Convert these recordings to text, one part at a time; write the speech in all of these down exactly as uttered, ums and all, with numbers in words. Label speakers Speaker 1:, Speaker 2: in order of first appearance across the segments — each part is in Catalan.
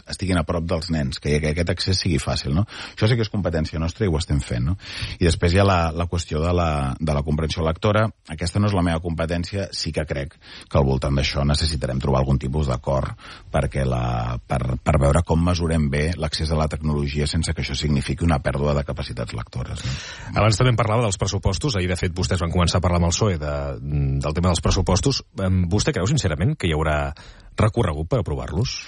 Speaker 1: estiguin a prop dels nens, que, que aquest accés sigui fàcil, no? Això sí que és competència nostra i ho estem fent, no? I després hi ha la, la qüestió de la, de la comprensió lectora. Aquesta no és la meva competència, sí que crec que al voltant d'això necessitarem trobar algun tipus d'acord perquè la, per, per veure com mesurem bé l'accés a la tecnologia sense que això signifiqui una pèrdua de capacitats lectores. No?
Speaker 2: Abans també em parlava dels pressupostos. Ahir, de fet, vostès van començar a parlar amb el P S O E de, del tema dels pressupostos. Vostè creu, sincerament, que hi haurà recorregut per aprovar-los?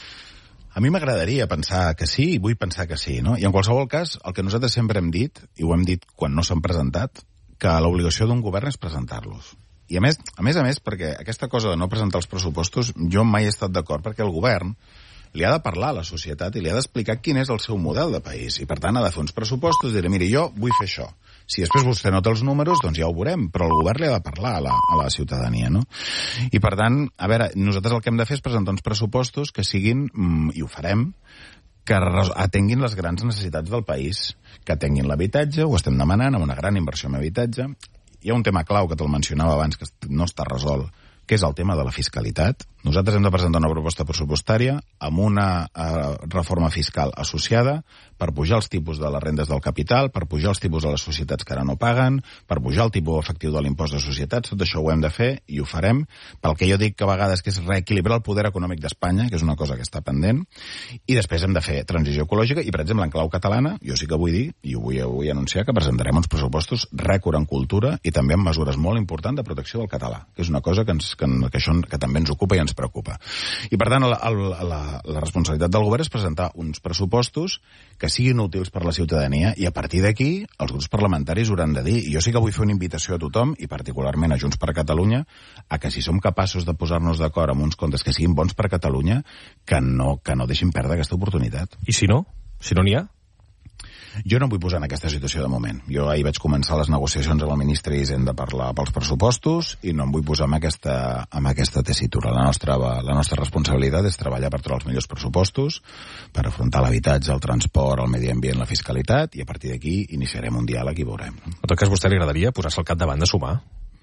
Speaker 1: A mi m'agradaria pensar que sí, i vull pensar que sí, no? I en qualsevol cas, el que nosaltres sempre hem dit, i ho hem dit quan no s'han presentat, que l'obligació d'un govern és presentar-los. I a més, a més a més, perquè aquesta cosa de no presentar els pressupostos, jo mai he estat d'acord, perquè el govern li ha de parlar a la societat i li ha d'explicar quin és el seu model de país. I, per tant, ha de fer uns pressupostos i dir, miri, jo vull fer això. Si després vostè no té els números, doncs ja ho veurem, però el govern li ha de parlar a la, a la ciutadania, no? I, per tant, a veure, nosaltres el que hem de fer és presentar uns pressupostos que siguin, i ho farem, que atenguin les grans necessitats del país, que atenguin l'habitatge, ho estem demanant, amb una gran inversió en habitatge. Hi ha un tema clau que te'l mencionava abans, que no està resolt, que és el tema de la fiscalitat. Nosaltres hem de presentar una proposta pressupostària amb una eh, reforma fiscal associada per pujar els tipus de les rendes del capital, per pujar els tipus de les societats que ara no paguen, per pujar el tipus efectiu de l'impost de societats. Tot això ho hem de fer i ho farem. Pel que jo dic que a vegades que és reequilibrar el poder econòmic d'Espanya, que és una cosa que està pendent, i després hem de fer transició ecològica i, per exemple, en clau catalana, jo sí que vull dir, i ho vull, vull anunciar, que presentarem uns pressupostos rècord en cultura i també amb mesures molt importants de protecció del català, que és una cosa que, ens, que, que, això, que també ens ocupa i ens preocupa. I, per tant, la, la, la responsabilitat del govern és presentar uns pressupostos que siguin útils per la ciutadania i, a partir d'aquí, els grups parlamentaris hauran de dir, i jo sí que vull fer una invitació a tothom, i particularment a Junts per Catalunya, a que si som capaços de posar-nos d'acord amb uns comptes que siguin bons per Catalunya, que no, que no deixin perdre aquesta oportunitat.
Speaker 2: I si no? Si no n'hi ha?
Speaker 1: Jo no em vull posar en aquesta situació de moment. Jo ahir vaig començar les negociacions amb el ministre d'Hisenda per la, pels pressupostos i no em vull posar en aquesta, en aquesta tessitura. La nostra, la nostra responsabilitat és treballar per trobar els millors pressupostos, per afrontar l'habitatge, el transport, el medi ambient, la fiscalitat, i a partir d'aquí iniciarem un diàleg i veurem.
Speaker 2: En tot cas, a vostè li agradaria posar-se al capdavant de sumar?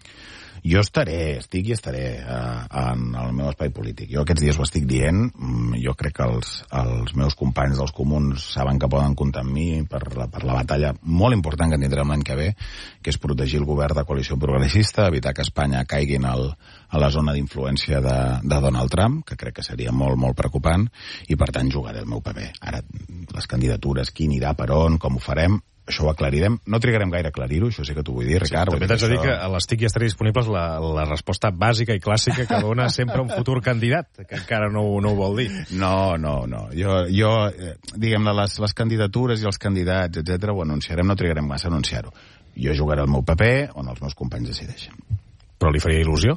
Speaker 1: Jo estaré, estic i estaré uh, en el meu espai polític. Jo aquests dies ho estic dient, jo crec que els, els meus companys dels comuns saben que poden comptar amb mi per la, per la batalla molt important que tindrem l'any que ve, que és protegir el govern de coalició progressista, evitar que Espanya caigui al, a la zona d'influència de, de Donald Trump, que crec que seria molt, molt preocupant, i per tant jugaré el meu paper. Ara, les candidatures, qui anirà per on, com ho farem, això ho aclarirem. No trigarem gaire a aclarir-ho, això sí que t'ho vull dir, Ricard.
Speaker 2: Sí, també t'haig de dir que a l'Estic ja estarà disponible la, la resposta bàsica i clàssica que dona sempre un futur candidat, que encara no, no ho vol dir.
Speaker 1: No, no, no. Jo, jo eh, diguem-ne, les, les candidatures i els candidats, etcètera, ho anunciarem, no trigarem massa a anunciar-ho. Jo jugaré el meu paper on els meus companys decideixen.
Speaker 2: Però li faria il·lusió?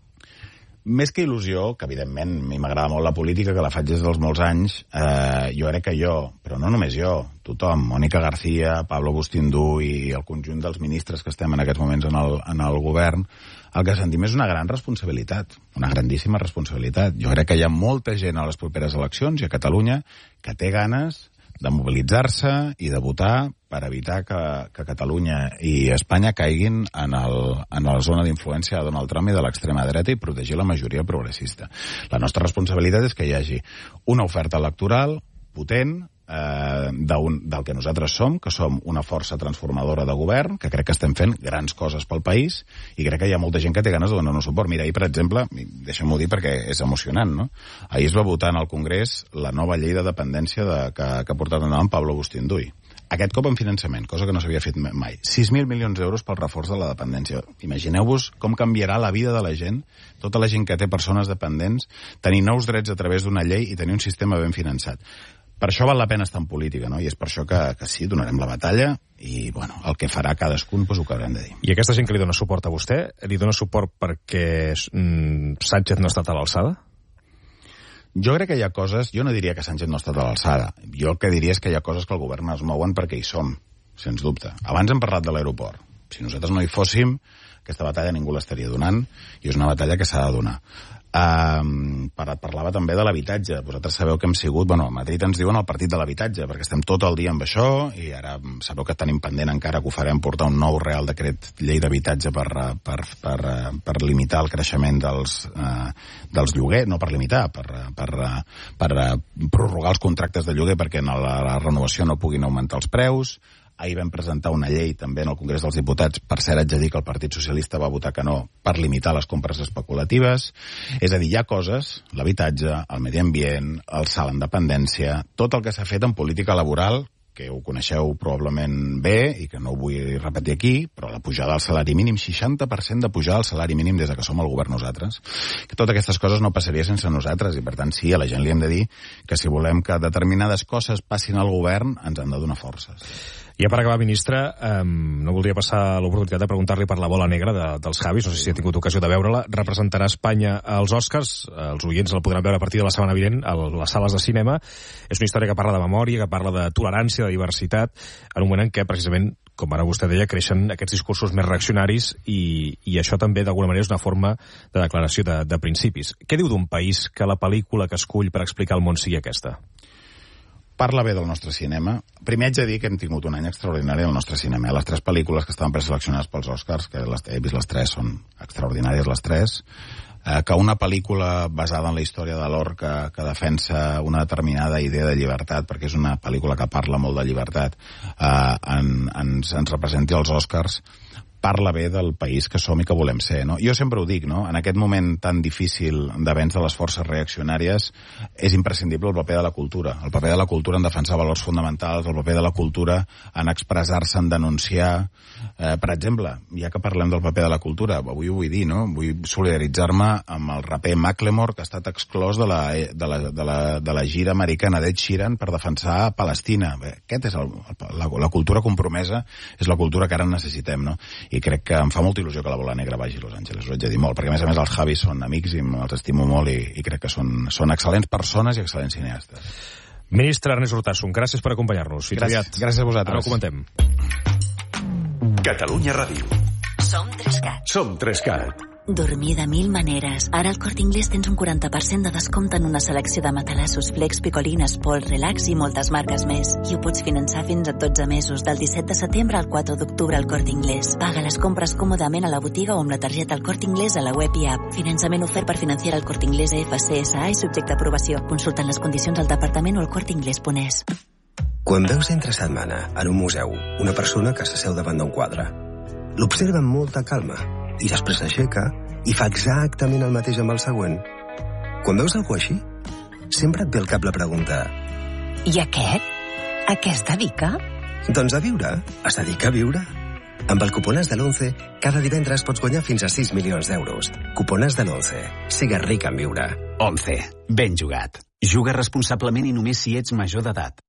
Speaker 1: Més que il·lusió, que evidentment a mi m'agrada molt la política, que la faig des dels molts anys, eh, jo crec que jo, però no només jo, tothom, Mònica García, Pablo Bustíndú i el conjunt dels ministres que estem en aquests moments en el, en el govern, el que sentim és una gran responsabilitat, una grandíssima responsabilitat. Jo crec que hi ha molta gent a les properes eleccions i a Catalunya que té ganes de mobilitzar-se i de votar per evitar que, que Catalunya i Espanya caiguin en, el, en la zona d'influència de Donald Trump i de l'extrema dreta i protegir la majoria progressista. La nostra responsabilitat és que hi hagi una oferta electoral potent eh, d'un, del que nosaltres som, que som una força transformadora de govern, que crec que estem fent grans coses pel país i crec que hi ha molta gent que té ganes de donar-nos suport. Mira, ahir, per exemple, deixem-ho dir perquè és emocionant, no? Ahir es va votar en el Congrés la nova llei de dependència de, que, que ha portat endavant Pablo Bustíndú. Aquest cop en finançament, cosa que no s'havia fet mai. sis mil milions d'euros pel reforç de la dependència. Imagineu-vos com canviarà la vida de la gent, tota la gent que té persones dependents, tenir nous drets a través d'una llei i tenir un sistema ben finançat. Per això val la pena estar en política, no? I és per això que, que sí, donarem la batalla i, bueno, el que farà cadascun, doncs ho acabarem de dir.
Speaker 2: I aquesta gent que li dona suport a vostè, li dona suport perquè mm, Sánchez no ha estat a l'alçada?
Speaker 1: Jo crec que hi ha coses... Jo no diria que Sánchez no ha estat a l'alçada. Jo el que diria és que hi ha coses que el govern es mouen perquè hi som, sens dubte. Abans hem parlat de l'aeroport. Si nosaltres no hi fóssim, aquesta batalla ningú l'estaria donant i és una batalla que s'ha de donar. Uh, parlava també de l'habitatge. Vosaltres sabeu que hem sigut, bueno, a Madrid ens diuen el partit de l'habitatge, perquè estem tot el dia amb això, i ara sabeu que tenim pendent encara que ho farem portar un nou Real Decret Llei d'Habitatge per, per, per, per limitar el creixement dels, uh, dels lloguers, no per limitar, per, per, per, per prorrogar els contractes de lloguer perquè en la, la renovació no puguin augmentar els preus. Ahir vam presentar una llei també en el Congrés dels Diputats, per cert haig de dir que el Partit Socialista va votar que no, per limitar les compres especulatives. És a dir, hi ha coses, l'habitatge, el medi ambient, el salt en dependència, tot el que s'ha fet en política laboral, que ho coneixeu probablement bé i que no ho vull repetir aquí, però la pujada del salari mínim, seixanta per cent de pujada del salari mínim des que som al govern nosaltres. Que totes aquestes coses no passaria sense nosaltres i, per tant, sí, a la gent li hem de dir que si volem que determinades coses passin al govern, ens han de donar forces.
Speaker 2: Ja per acabar, ministre, eh, no voldria passar l'oportunitat de preguntar-li per la bola negra de, dels Javis, no sé si ha tingut ocasió de veure-la. Representarà Espanya als Oscars, els oients la podran veure a partir de la setmana vinent a les sales de cinema. És una història que parla de memòria, que parla de tolerància, de diversitat, en un moment en què, precisament, com ara vostè deia, creixen aquests discursos més reaccionaris i, i això també, d'alguna manera, és una forma de declaració de, de principis. Què diu d'un país que la pel·lícula que escull per explicar el món sigui aquesta?
Speaker 1: Parla bé del nostre cinema. Primer haig de dir que hem tingut un any extraordinari al nostre cinema. Les tres pel·lícules que estaven preseleccionades pels Oscars, que les, he vist les tres, són extraordinàries les tres, eh, que una pel·lícula basada en la història de Lorca, que defensa una determinada idea de llibertat, perquè és una pel·lícula que parla molt de llibertat, eh, en, ens, ens representi als Oscars, parla bé del país que som i que volem ser, no? Jo sempre ho dic, no? En aquest moment tan difícil d'avenç de les forces reaccionàries és imprescindible el paper de la cultura. El paper de la cultura en defensar valors fonamentals, el paper de la cultura en expressar-se, en denunciar. Eh, per exemple, ja que parlem del paper de la cultura, avui ho vull dir, no? Vull solidaritzar-me amb el raper Macklemore, que ha estat exclòs de la, de la, de la, de la gira americana d'Ed Sheeran per defensar Palestina. Bé, aquest és el, la, la cultura compromesa, és la cultura que ara necessitem, no? I crec que em fa molta il·lusió que la bola negra vagi a Los Angeles, ho haig de dir molt, perquè a més a més els Javis són amics i els estimo molt i, i crec que són, són excel·lents persones i excel·lents cineastes.
Speaker 2: Ministre Ernest Urtasun, gràcies per acompanyar-nos. Fins
Speaker 1: gràcies,
Speaker 2: aviat.
Speaker 1: Gràcies a vosaltres.
Speaker 2: Ara ho comentem.
Speaker 3: Catalunya Ràdio.
Speaker 4: Som Trescat.
Speaker 3: Som Trescat.
Speaker 4: Dormir de mil maneres. Ara al Corte Inglés tens un quaranta per cent de descompte en una selecció de matalassos, flex, picolines, pol, relax i moltes marques més. I ho pots finançar fins a dotze mesos, del disset de setembre al quatre d'octubre al Corte Inglés. Paga les compres còmodament a la botiga o amb la targeta al Corte Inglés a la web i app. Finançament ofert per financiar el Corte Inglés F C S A i subjecte a aprovació. Consulta les condicions al departament o al corteinglés punt es.
Speaker 5: Quan veus entre setmana en un museu una persona que s'asseu davant d'un quadre, l'observa amb molta calma i després s'aixeca i fa exactament el mateix amb el següent. Quan veus algú així, sempre et ve al cap la pregunta:
Speaker 6: i aquest? A què es dedica?
Speaker 5: Doncs a viure. Es dedica a viure. Amb el Cuponàs de l'onze, cada divendres pots guanyar fins a sis milions d'euros. Cuponàs de l'onze. Sigues ric en viure.
Speaker 7: onze. Ben jugat. Juga responsablement i només si ets major d'edat.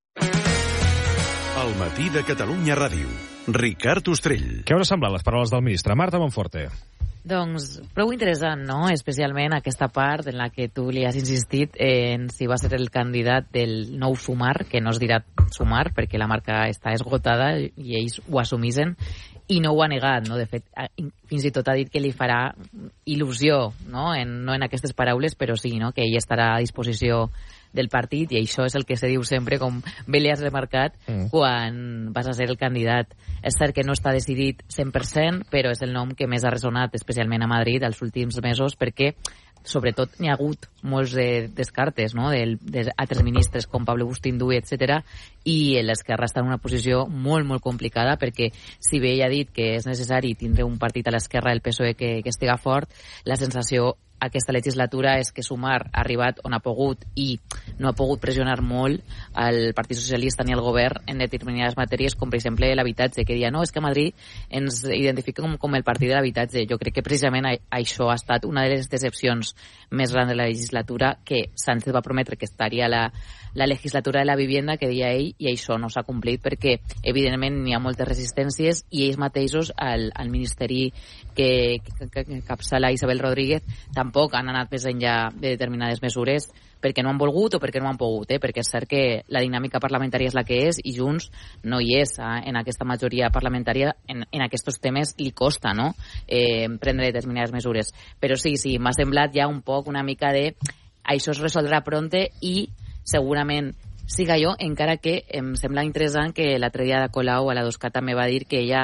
Speaker 3: El matí de Catalunya Ràdio. Ricard Ostrell.
Speaker 2: Què us semblen les paraules del ministre? Marta Monforte.
Speaker 8: Doncs prou interessant, no? Especialment aquesta part en la que tu li has insistit en si va ser el candidat del nou Sumar, que no es dirà Sumar perquè la marca està esgotada i ells ho assumissen, i no ho ha negat, no? De fet, fins i tot ha dit que li farà il·lusió, no? En, no en aquestes paraules, però sí, no? Que ell estarà a disposició del partit, i això és el que se diu sempre, com bé li has remarcat, mm. quan vas a ser el candidat. És cert que no està decidit cent per cent, però és el nom que més ha resonat, especialment a Madrid, els últims mesos, perquè sobretot n'hi ha hagut molts de descartes, no? d'altres ministres com Pablo Bustinduy, etcètera, i l'Esquerra està en una posició molt, molt complicada, perquè si bé ell ha dit que és necessari tindre un partit a l'esquerra del P S O E que, que estiga fort, la sensació aquesta legislatura és que Sumar ha arribat on ha pogut i no ha pogut pressionar molt al Partit Socialista ni al govern en determinades matèries, com per exemple l'habitatge, que deia, no, és que a Madrid ens identifica com, com el partit de l'habitatge. Jo crec que precisament això ha estat una de les decepcions més grans de la legislatura, que Sánchez va prometre que estaria la, la legislatura de la vivienda, que deia ell, i això no s'ha complit perquè, evidentment, n'hi ha moltes resistències i ells mateixos, al, al ministeri que, que, que capçala Isabel Rodríguez, tampoc han anat més enllà de determinades mesures perquè no han volgut o perquè no han pogut, eh? Perquè és cert que la dinàmica parlamentària és la que és i Junts no hi és eh? En aquesta majoria parlamentària, en, en aquests temes li costa, no?, eh, prendre determinades mesures. Però sí, sí, m'ha semblat ja un poc una mica de això es resoldrà pronte i segurament siga jo, encara que em sembla interessant que l'altre dia de Colau a la Doscat també va dir que ella,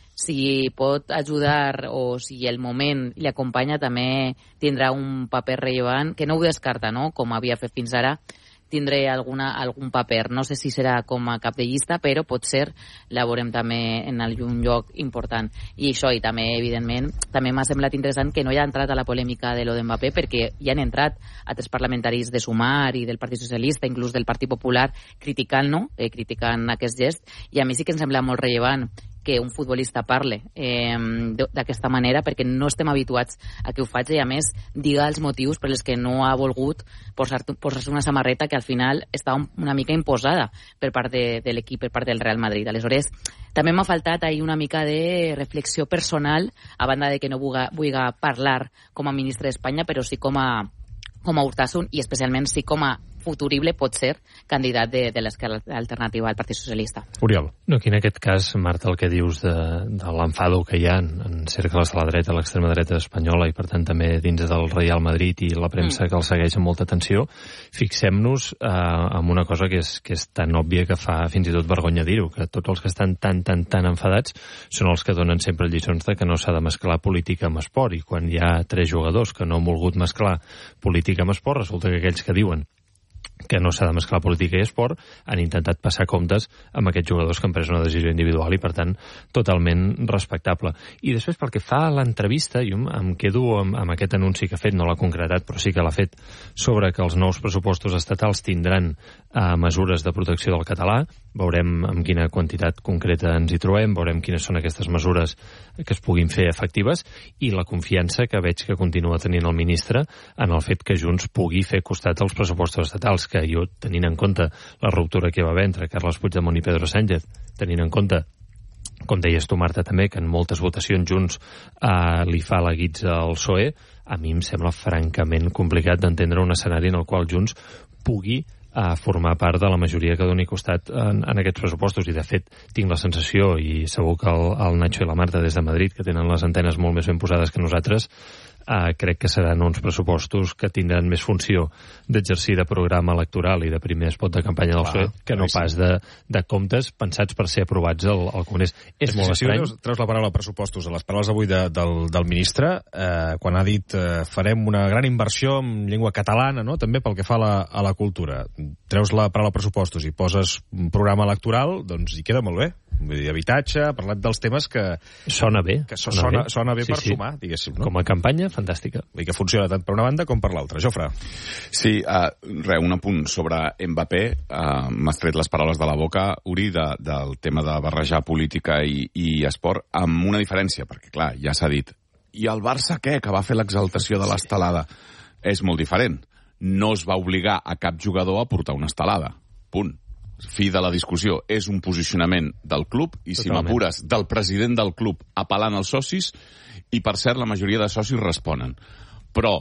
Speaker 8: si pot ajudar o si el moment li acompanya, també tindrà un paper rellevant, que no ho descarta, no?, com havia fet fins ara, tindré alguna, algun paper. No sé si serà com a cap de llista, però potser la veurem també en algun lloc important. I això, i també, evidentment, també m'ha semblat interessant que no hi ha entrat a la polèmica de lo d'Mbappé, perquè hi han entrat altres parlamentaris de Sumar i del Partit Socialista, inclús del Partit Popular, criticant-no, eh, criticant aquest gest, i a mi sí que em sembla molt rellevant que un futbolista parle eh, d'aquesta manera, perquè no estem habituats a que ho faci, i a més diga els motius per els que no ha volgut posar-se posar una samarreta que al final està una mica imposada per part de, de l'equip, per part del Real Madrid. Aleshores, també m'ha faltat ahir una mica de reflexió personal, a banda de que no vulga, vulga parlar com a ministre d'Espanya, però sí com a, com a Urtasun, i especialment sí com a futurible, pot ser, candidat de, de l'esquerra alternativa al Partit Socialista.
Speaker 2: Oriol.
Speaker 9: No, aquí en aquest cas, Marta, el que dius de, de l'enfado que hi ha en, en cercles de la dreta, l'extrema dreta espanyola, i per tant també dins del Real Madrid i la premsa mm. que el segueix amb molta atenció, fixem-nos eh, en una cosa que és, que és tan òbvia que fa fins i tot vergonya dir-ho, que tots els que estan tan, tan, tan enfadats són els que donen sempre lliçons de que no s'ha de mesclar política amb esport, i quan hi ha tres jugadors que no han volgut mesclar política amb esport, resulta que aquells que diuen que no s'ha de mesclar política i esport, han intentat passar comptes amb aquests jugadors que han pres una decisió individual i, per tant, totalment respectable. I després, pel que fa a l'entrevista, jo em quedo amb, amb aquest anunci que ha fet, no l'ha concretat, però sí que l'ha fet, sobre que els nous pressupostos estatals tindran eh, mesures de protecció del català. Veurem amb quina quantitat concreta ens hi trobem, veurem quines són aquestes mesures que es puguin fer efectives, i la confiança que veig que continua tenint el ministre en el fet que Junts pugui fer costat als pressupostos estatals, que jo, tenint en compte la ruptura que va haver entre Carles Puigdemont i Pedro Sánchez, tenint en compte, com deies tu, Marta, també, que en moltes votacions Junts eh, li fa la guitza al P S O E, a mi em sembla francament complicat d'entendre un escenari en el qual Junts pugui a formar part de la majoria que doni costat en, en aquests pressupostos, i de fet tinc la sensació, i segur que el, el Nacho i la Marta des de Madrid, que tenen les antenes molt més ben posades que nosaltres, eh, crec que seran uns pressupostos que tindran més funció d'exercir de programa electoral i de primer espot de campanya del P S O E que no pas de, de comptes pensats per ser aprovats al, al Congrés. És, és molt
Speaker 2: si
Speaker 9: estrany.
Speaker 2: Si treus la paraula pressupostos a les paraules avui de, del, del ministre, eh, quan ha dit eh, farem una gran inversió en llengua catalana, no?, també pel que fa a la, a la cultura, treus la paraula pressupostos i poses un programa electoral, doncs hi queda molt bé. Vull dir, habitatge, ha parlat dels temes que...
Speaker 9: Sona bé.
Speaker 2: Que sona, sona, bé. sona bé sí, per sí. sumar, diguéssim. No?
Speaker 9: Com a campanya, fantàstica.
Speaker 2: I que funciona tant per una banda com per l'altra. Jofre.
Speaker 1: Sí, uh, res, un apunt sobre Mbappé. Uh, M'has tret les paraules de la boca, Uri, de, del tema de barrejar política i, i esport, amb una diferència, perquè, clar, ja s'ha dit. I el Barça què? Que va fer l'exaltació de l'estelada. És molt diferent. No es va obligar a cap jugador a portar una estelada. Punt. Fi de la discussió. És un posicionament del club i, si m'apures, del president del club apel·lant als socis, i, per cert, la majoria de socis responen. Però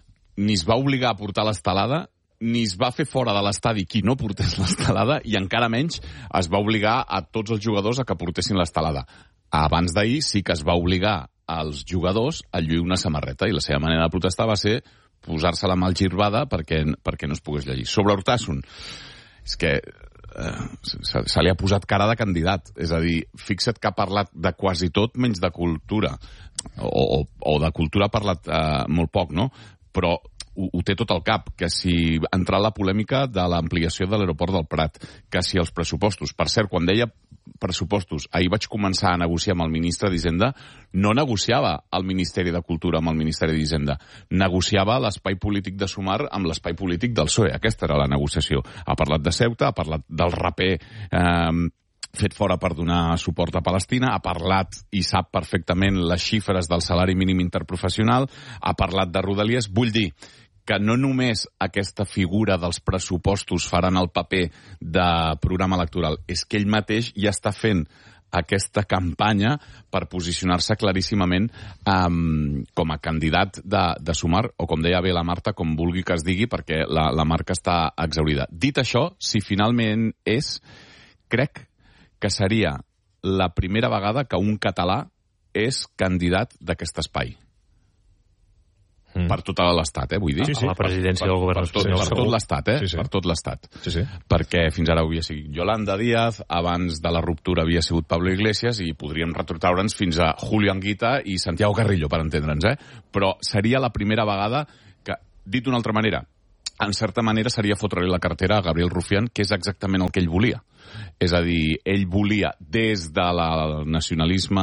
Speaker 1: ni es va obligar a portar l'estelada, ni es va fer fora de l'estadi qui no portés l'estelada, i encara menys es va obligar a tots els jugadors a que portessin l'estelada. Abans d'ahir sí que es va obligar als jugadors a lluir una samarreta, i la seva manera de protestar va ser posar-se la mà girbada perquè, perquè no es pogués llegir. Sobre Urtasun, és que Uh, se, se li ha posat cara de candidat, és a dir, fixa't que ha parlat de quasi tot menys de cultura, o, o, o de cultura ha parlat uh, molt poc, no? Però ho, ho té tot al cap, que si ha entrat la polèmica de l'ampliació de l'aeroport del Prat, que si els pressupostos, per cert, quan deia pressupostos, ahir vaig començar a negociar amb el ministre d'Hisenda, no negociava el Ministeri de Cultura amb el Ministeri d'Hisenda, negociava l'espai polític de Sumar amb l'espai polític del P S O E. Aquesta era la negociació. Ha parlat de Ceuta, ha parlat del raper eh, fet fora per donar suport a Palestina, ha parlat i sap perfectament les xifres del salari mínim interprofessional, ha parlat de Rodalies. Vull dir que no només aquesta figura dels pressupostos faran el paper de programa electoral, és que ell mateix ja està fent
Speaker 10: aquesta campanya per posicionar-se claríssimament um, com a candidat de, de Sumar, o com deia bé la Marta, com vulgui que es digui, perquè la, la marca està exhaurida. Dit això, si finalment és, crec que seria la primera vegada que un català és candidat d'aquest espai. Mm. Per tot l'estat, eh, vull dir.
Speaker 9: Sí, sí. A la presidència
Speaker 10: per,
Speaker 9: del govern
Speaker 10: per, per,
Speaker 9: espanyol.
Speaker 10: per tot l'estat, eh?
Speaker 2: Sí, sí.
Speaker 10: Per tot l'estat.
Speaker 2: Sí, sí.
Speaker 10: Perquè fins ara havia sigut Yolanda Díaz, abans de la ruptura havia sigut Pablo Iglesias, i podríem retrotraure'ns fins a Julio Anguita i Santiago Carrillo, per entendre'ns, eh? Però seria la primera vegada que, dit d'una altra manera, en certa manera seria fotre-li la cartera a Gabriel Rufián, que és exactament el que ell volia. És a dir, ell volia, des del nacionalisme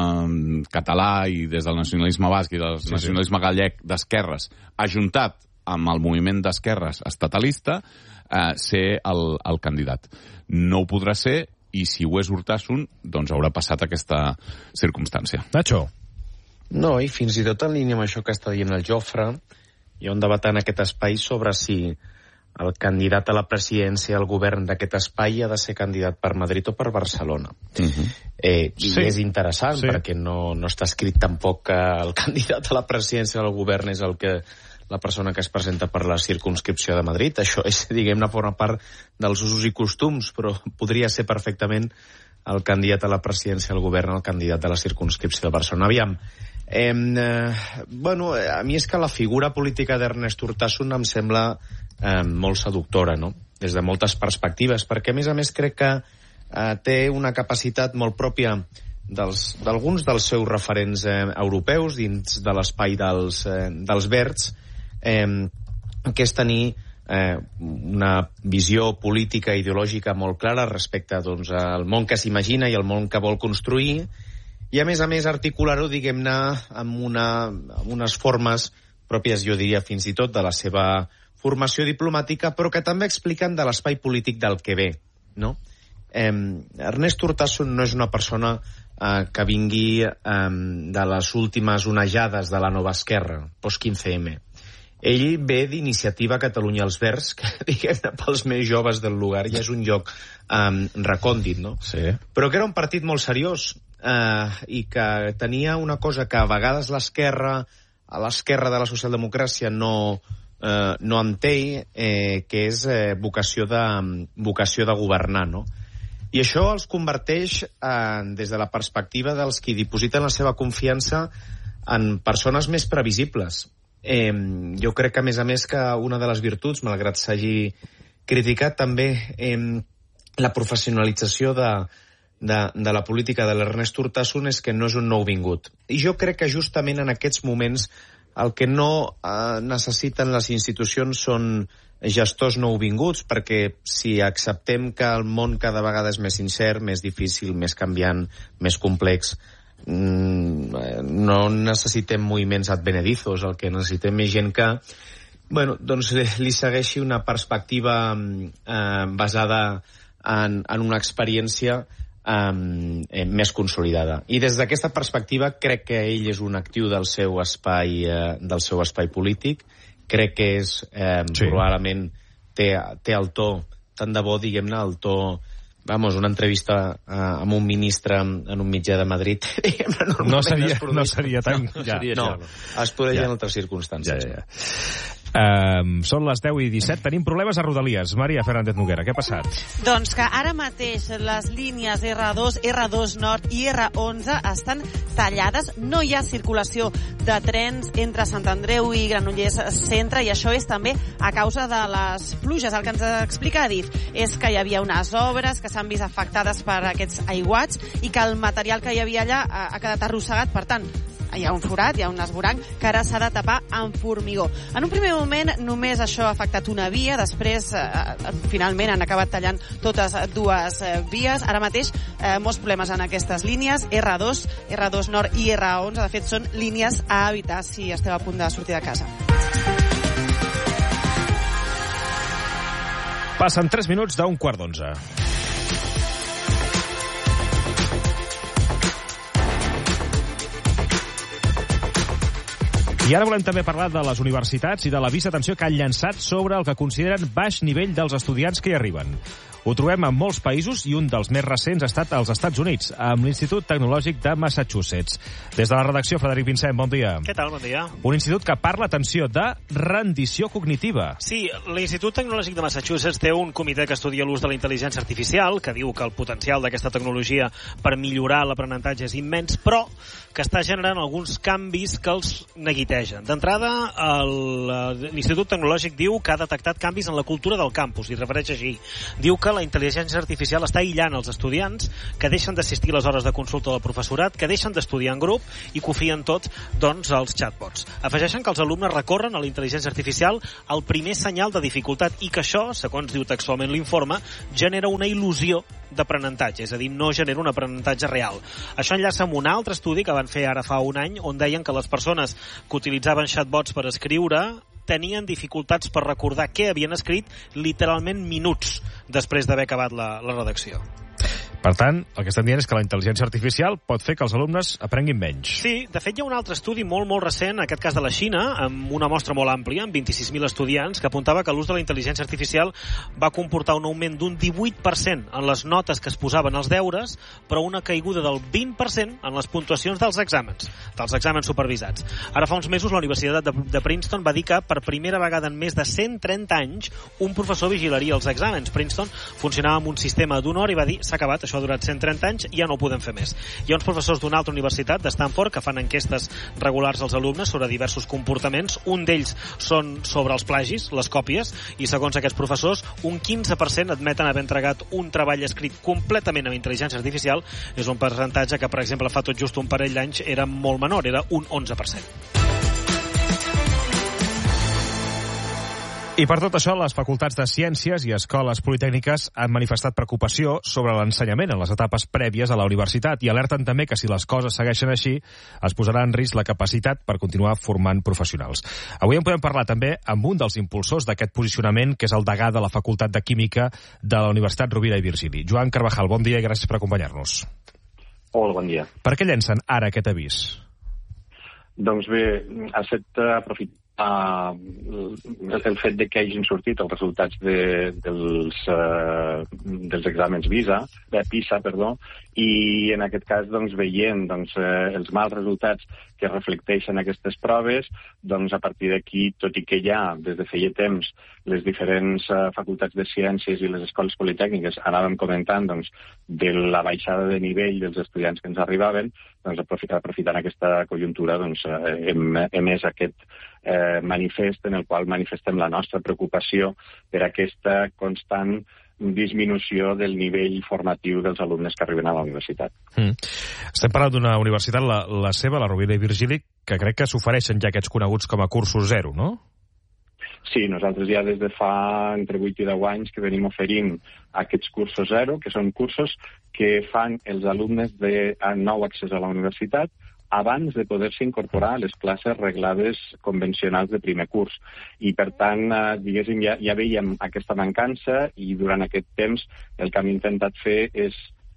Speaker 10: català i des del nacionalisme basc i del sí, nacionalisme sí. gallec d'esquerres, ajuntat amb el moviment d'esquerres estatalista, eh, ser el, el candidat. No ho podrà ser, i si ho és Urtasun, doncs haurà passat aquesta circumstància.
Speaker 2: Nacho.
Speaker 11: No, i fins i tot en línia amb això que està dient el Jofre, hi ha un debat en aquest espai sobre si el candidat a la presidència al govern d'aquest espai ha de ser candidat per Madrid o per Barcelona. Uh-huh. eh, I sí. és interessant, sí. perquè no, no està escrit tampoc que el candidat a la presidència del govern és el que la persona que es presenta per la circumscripció de Madrid. Això és, diguem-ne, forma part dels usos i costums, però podria ser perfectament el candidat a la presidència del govern el candidat a la circumscripció de Barcelona. Aviam, eh, eh, bueno, a mi és que la figura política d'Ernest Urtasun em sembla eh, molt seductora, no?, des de moltes perspectives, perquè a més a més crec que eh, té una capacitat molt pròpia dels, d'alguns dels seus referents eh, europeus dins de l'espai dels, eh, dels verds, eh, que és tenir eh, una visió política i ideològica molt clara respecte, doncs, al món que s'imagina i al món que vol construir, i a més a més articular-ho, diguem-ne, amb, una, amb unes formes pròpies, jo diria, fins i tot de la seva formació diplomàtica, però que també expliquen de l'espai polític del que ve, no? Eh, Ernest Urtasun no és una persona eh, que vingui eh, de les últimes onejades de la nova esquerra, post quinze eme. Ell ve d'Iniciativa Catalunya als Verds, que, diguem-ne, pels més joves del lugar ja és un lloc eh, recòndit, no?
Speaker 2: Sí.
Speaker 11: Però que era un partit molt seriós eh, i que tenia una cosa que a vegades l'esquerra, a l'esquerra de la socialdemocràcia no, eh, no en té, eh, que és eh, vocació, de, vocació de governar, no? I això els converteix, eh, des de la perspectiva dels qui dipositen la seva confiança, en persones més previsibles. Eh, jo crec que, a més a més, que una de les virtuts, malgrat s'hagi criticat també eh, la professionalització de, de, de la política de l'Ernest Urtasun, és que no és un nou vingut. I jo crec que justament en aquests moments el que no eh, necessiten les institucions són gestors nouvinguts, perquè si acceptem que el món cada vegada és més incert, més difícil, més canviant, més complex, no necessitem moviments advenedizos, el que necessitem és gent que, bueno, doncs li segueixi una perspectiva eh, basada en, en una experiència eh, més consolidada. I des d'aquesta perspectiva crec que ell és un actiu del seu espai, eh, del seu espai polític. Crec que és, eh, sí. probablement té, té el to, tant de bo, diguem-ne, el to, vamos, una entrevista eh, amb un ministre en un mitjà de Madrid,
Speaker 2: no seria, no seria tan...
Speaker 11: No, ja, no, es produeix ja. en altres circumstàncies.
Speaker 2: Ja, ja. Um, són les deu i disset, tenim problemes a Rodalies. Maria Fernández Noguera, què ha passat?
Speaker 12: Doncs que ara mateix les línies erre dos, erre dos Nord i erre onze estan tallades, no hi ha circulació de trens entre Sant Andreu i Granollers Centre, i això és també a causa de les pluges. El que ens explica Adif és que hi havia unes obres que s'han vist afectades per aquests aiguats i que el material que hi havia allà ha, ha quedat arrossegat, per tant hi ha un forat, hi ha un esvoranc que ara s'ha de tapar amb formigó. En un primer moment només això ha afectat una via, després eh, finalment han acabat tallant totes dues eh, vies. Ara mateix eh, molts problemes en aquestes línies, erre dos, erre dos Nord i erre onze, de fet són línies a evitar si esteu a punt de sortir de casa.
Speaker 2: Passen tres minuts d'un quart d'onze. I ara volem també parlar de les universitats i de l'avís d'atenció que han llançat sobre el que consideren baix nivell dels estudiants que hi arriben. Ho trobem en molts països i un dels més recents ha estat als Estats Units, amb l'Institut Tecnològic de Massachusetts. Des de la redacció, Frederic Vincent, bon dia.
Speaker 13: Què tal, bon dia.
Speaker 2: Un institut que parla, atenció, de rendició cognitiva.
Speaker 13: Sí, l'Institut Tecnològic de Massachusetts té un comitè que estudia l'ús de la intel·ligència artificial, que diu que el potencial d'aquesta tecnologia per millorar l'aprenentatge és immens, però que està generant alguns canvis que els neguitegen. D'entrada, l'Institut Tecnològic diu que ha detectat canvis en la cultura del campus, i refereix així. Diu que la intel·ligència artificial està aïllant els estudiants, que deixen d'assistir a les hores de consulta del professorat, que deixen d'estudiar en grup i que ho fien tot, doncs, als chatbots. Afegeixen que els alumnes recorren a la intel·ligència artificial al primer senyal de dificultat i que això, segons diu textualment l'informe, genera una il·lusió d'aprenentatge, és a dir, no genera un aprenentatge real. Això enllaça amb un altre estudi que van fer ara fa un any, on deien que les persones que utilitzaven chatbots per escriure tenien dificultats per recordar què havien escrit literalment minuts després d'haver acabat la, la redacció.
Speaker 2: Per tant, el que estem dient és que la intel·ligència artificial pot fer que els alumnes aprenguin menys.
Speaker 13: Sí, de fet hi ha un altre estudi molt, molt recent, en aquest cas de la Xina, amb una mostra molt àmplia, amb vint-i-sis mil estudiants, que apuntava que l'ús de la intel·ligència artificial va comportar un augment d'un divuit per cent en les notes que es posaven als deures, però una caiguda del vint per cent en les puntuacions dels exàmens, dels exàmens supervisats. Ara fa uns mesos la Universitat de, de Princeton va dir que per primera vegada en més de cent trenta anys un professor vigilaria els exàmens. Princeton funcionava amb un sistema d'una hora i va dir s'ha acabat, això ha durat cent trenta anys, ja no ho podem fer més. Hi ha uns professors d'una altra universitat, de Stanford, que fan enquestes regulars als alumnes sobre diversos comportaments. Un d'ells són sobre els plagis, les còpies, i segons aquests professors, un quinze per cent admeten haver entregat un treball escrit completament amb intel·ligència artificial. És un percentatge que, per exemple, fa tot just un parell d'anys era molt menor, era un onze per cent.
Speaker 2: I per tot això, les facultats de Ciències i escoles politècniques han manifestat preocupació sobre l'ensenyament en les etapes prèvies a la universitat i alerten també que si les coses segueixen així es posarà en risc la capacitat per continuar formant professionals. Avui en podem parlar també amb un dels impulsors d'aquest posicionament, que és el degà de la Facultat de Química de la Universitat Rovira i Virgili. Joan Carvajal, bon dia i gràcies per acompanyar-nos.
Speaker 14: Hola, bon dia.
Speaker 2: Per què llencen ara aquest avís?
Speaker 14: Doncs bé, ha estat aprofitat Uh, el fet de que hagin sortit els resultats de, dels, uh, dels exàmens PISA, de PISA, perdó, i en aquest cas doncs, veient doncs, uh, els mals resultats que reflecteixen aquestes proves, doncs a partir d'aquí, tot i que ja des de feia temps les diferents uh, facultats de ciències i les escoles politècniques anàvem comentant doncs, de la baixada de nivell dels estudiants que ens arribaven, doncs aprofitant aquesta conjuntura doncs, uh, hem emès aquest Eh, manifest en el qual manifestem la nostra preocupació per aquesta constant disminució del nivell formatiu dels alumnes que arriben a la universitat.
Speaker 2: Mm. Estem parlant d'una universitat, la, la seva, la Rovira i Virgili, que crec que s'ofereixen ja aquests coneguts com a cursos zero, no?
Speaker 14: Sí, nosaltres ja des de fa entre vuit i deu anys que venim oferint aquests cursos zero, que són cursos que fan els alumnes de nou accés a la universitat abans de poder-se incorporar a les classes reglades convencionals de primer curs. I, per tant, eh, diguéssim, ja, ja veiem aquesta mancança i durant aquest temps el que hem intentat fer és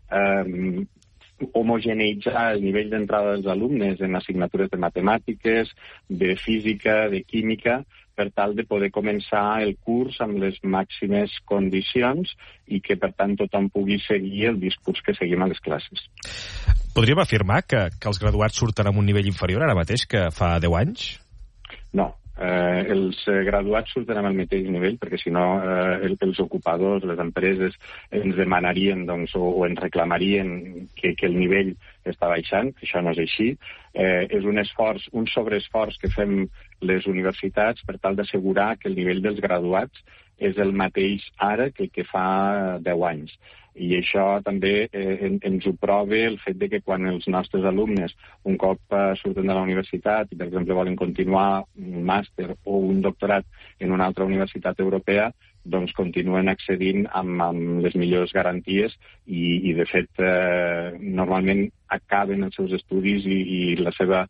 Speaker 14: eh, homogeneitzar el nivell d'entrada dels alumnes en assignatures de matemàtiques, de física, de química, per tal de poder començar el curs amb les màximes condicions i que, per tant, tothom pugui seguir el discurs que seguim a les classes.
Speaker 2: Podríem afirmar que, que els graduats surten amb un nivell inferior ara mateix que fa deu anys?
Speaker 14: No. Eh, els graduats surten amb el mateix nivell perquè si no eh, els ocupadors, les empreses ens demanarien doncs, o, o ens reclamarien que, que el nivell està baixant. Això no és així. Eh, és un esforç, un sobreesforç que fem les universitats per tal d'assegurar que el nivell dels graduats és el mateix ara que el que fa deu anys. I això també eh, en, ens ho prova el fet de que quan els nostres alumnes un cop eh, surten de la universitat i, per exemple, volen continuar un màster o un doctorat en una altra universitat europea, doncs continuen accedint amb, amb les millors garanties i, i de fet, eh, normalment acaben els seus estudis i, i la seva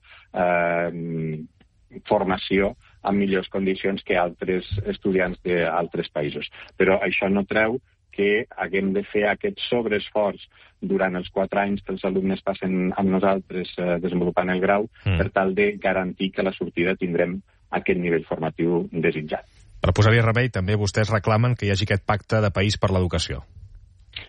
Speaker 14: eh, formació en millors condicions que altres estudiants d'altres països. Però això no treu que haguem de fer aquest sobreesforç durant els quatre anys que els alumnes passen amb nosaltres eh, desenvolupant el grau mm. per tal de garantir que a la sortida tindrem aquest nivell formatiu desitjat.
Speaker 2: Per posar-hi remei, també vostès reclamen que hi hagi aquest pacte de país per l'educació.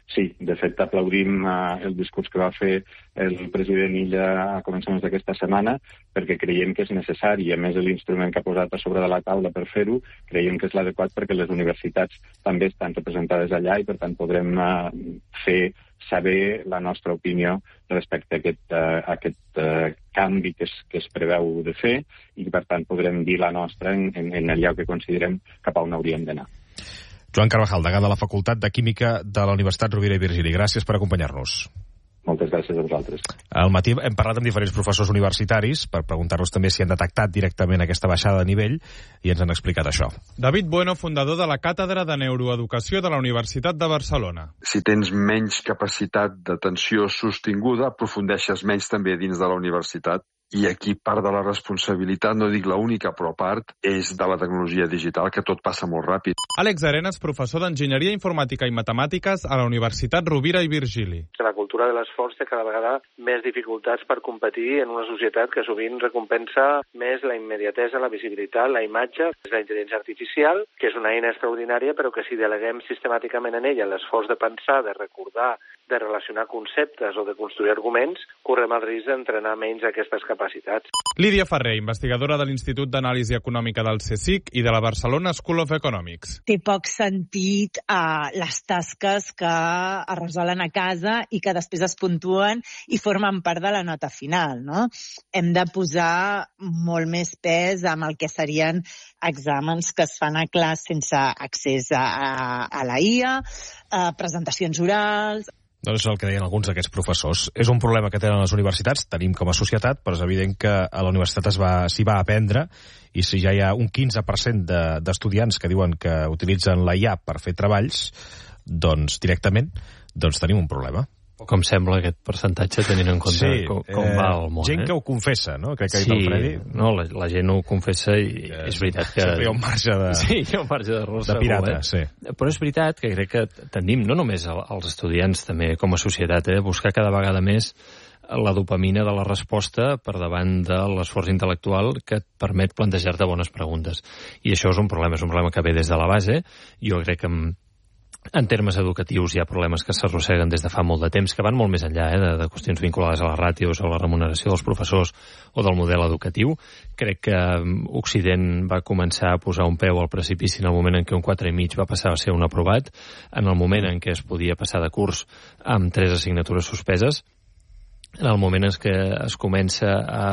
Speaker 14: sí, de fet aplaudim uh, el discurs que va fer el president Illa a començaments d'aquesta setmana, perquè creiem que és necessari, i a més l'instrument que ha posat a sobre de la taula per fer-ho, creiem que és l'adequat perquè les universitats també estan representades allà i per tant podrem uh, fer saber la nostra opinió respecte a aquest, uh, a aquest uh, canvi que es, que es preveu de fer i per tant podrem dir la nostra en, en, en allò que considerem cap a on hauríem d'anar.
Speaker 2: Joan Carvajal, degà de la Facultat de Química de la Universitat Rovira i Virgili. Gràcies per acompanyar-nos.
Speaker 14: Moltes gràcies a vosaltres.
Speaker 2: Al matí hem parlat amb diferents professors universitaris per preguntar-nos també si han detectat directament aquesta baixada de nivell i ens han explicat això.
Speaker 15: David Bueno, fundador de la Càtedra de Neuroeducació de la Universitat de Barcelona.
Speaker 16: Si tens menys capacitat d'atenció sostinguda, aprofundeixes menys també dins de la universitat. I aquí part de la responsabilitat, no dic l'única, però part, és de la tecnologia digital, que tot passa molt ràpid.
Speaker 15: Àlex Arenas, professor d'Enginyeria Informàtica i Matemàtiques a la Universitat Rovira i Virgili.
Speaker 17: La cultura de l'esforç té cada vegada més dificultats per competir en una societat que sovint recompensa més la immediatesa, la visibilitat, la imatge. És la intel·ligència artificial, que és una eina extraordinària, però que si deleguem sistemàticament en ella l'esforç de pensar, de recordar, de relacionar conceptes o de construir arguments, correm el risc d'entrenar menys aquestes capacitats.
Speaker 15: Lídia Ferrer, investigadora de l'Institut d'Anàlisi Econòmica del CSIC i de la Barcelona School of Economics.
Speaker 18: Té poc sentit uh, les tasques que es resolen a casa i que després es puntuen i formen part de la nota final, no? Hem de posar molt més pes amb el que serien exàmens que es fan a classe sense accés a, a, a la I A, uh, presentacions orals.
Speaker 2: Doncs és el que deien alguns d'aquests professors. És un problema que tenen les universitats, tenim com a societat, però és evident que a la universitat es va, s'hi va aprendre, i si ja hi ha un quinze per cent de, d'estudiants que diuen que utilitzen la I A per fer treballs, doncs directament, doncs tenim un problema.
Speaker 9: Com sembla aquest percentatge, tenint en compte
Speaker 2: sí,
Speaker 9: com, com
Speaker 2: eh,
Speaker 9: va el món.
Speaker 2: Gent
Speaker 9: eh?
Speaker 2: que ho confessa, no? Crec que ha
Speaker 9: sí,
Speaker 2: dit el Freddy.
Speaker 9: No, la, la gent ho confessa i que és veritat que...
Speaker 2: Sempre hi ha un marge de...
Speaker 9: Sí, hi ha un marge d'error.
Speaker 2: De pirata,
Speaker 9: eh?
Speaker 2: sí.
Speaker 9: Però és veritat que crec que tendim, no només els estudiants, també com a societat, eh, buscar cada vegada més la dopamina de la resposta per davant de l'esforç intel·lectual que et permet plantejar-te bones preguntes. I això és un problema, és un problema que ve des de la base. Jo crec que en termes educatius hi ha problemes que s'arrosseguen des de fa molt de temps, que van molt més enllà eh, de, de qüestions vinculades a les ràtios o a la remuneració dels professors o del model educatiu. Crec que Occident va començar a posar un peu al precipici en el moment en què un quatre i mig va passar a ser un aprovat, en el moment en què es podia passar de curs amb tres assignatures suspeses, en el moment en què es comença a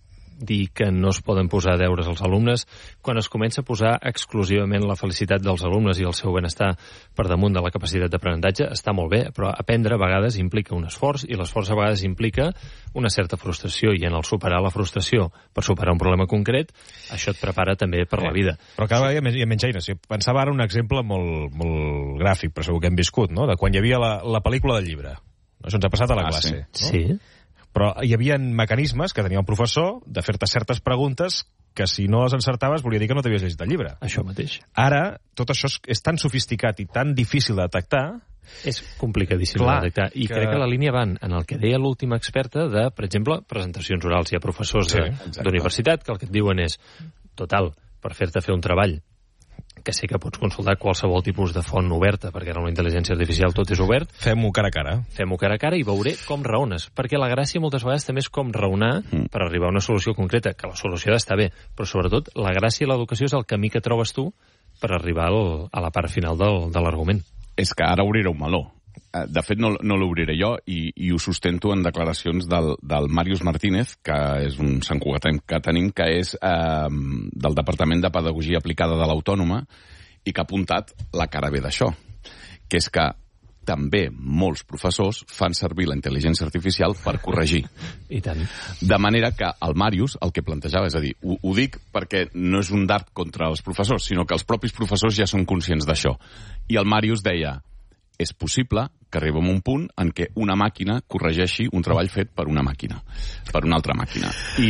Speaker 9: dir que no es poden posar deures als alumnes, quan es comença a posar exclusivament la felicitat dels alumnes i el seu benestar per damunt de la capacitat d'aprenentatge, està molt bé, però aprendre a vegades implica un esforç, i l'esforç a vegades implica una certa frustració, i en el superar la frustració per superar un problema concret, això et prepara també per la vida.
Speaker 2: Però cada vegada hi ha menys eines. Pensava ara un exemple molt, molt gràfic, però segur que hem viscut, no? De quan hi havia la, la pel·lícula del llibre. Això ens ha passat a la
Speaker 9: ah,
Speaker 2: classe.
Speaker 9: Sí. No? Sí.
Speaker 2: Però hi havia mecanismes que tenia el professor de fer-te certes preguntes que si no les encertaves volia dir que no t'havies llegit el llibre.
Speaker 9: Això mateix.
Speaker 2: Ara, tot això és, és tan sofisticat i tan difícil de detectar...
Speaker 9: És complicadíssim
Speaker 2: Clar,
Speaker 9: de detectar. I que... crec que la línia van en el que deia l'última experta de, per exemple, presentacions orals. Hi ha professors sí, d'universitat que el que et diuen és, total, per fer-te fer un treball que sé que pots consultar qualsevol tipus de font oberta, perquè ara amb la intel·ligència artificial tot és obert.
Speaker 2: Fem-ho cara a cara.
Speaker 9: Fem-ho cara a cara i veuré com raones, perquè la gràcia moltes vegades també és com raonar mm. per arribar a una solució concreta, que la solució ha d'estar bé, però sobretot la gràcia i l'educació és el camí que trobes tu per arribar al, a la part final del, de l'argument.
Speaker 10: És que ara obriré un meló. De fet, no, no l'obriré jo, i, i ho sustento en declaracions del, del Màrius Martínez, que és un Sant Cugatenc que tenim, que és eh, del Departament de Pedagogia Aplicada de l'Autònoma, i que ha apuntat la cara B d'això, que és que també molts professors fan servir la intel·ligència artificial per corregir.
Speaker 9: I tant.
Speaker 10: De manera que el Màrius el que plantejava, és a dir, ho, ho dic perquè no és un dart contra els professors, sinó que els propis professors ja són conscients d'això. I el Màrius deia, és possible que arribem a un punt en què una màquina corregeixi un treball fet per una màquina, per una altra màquina.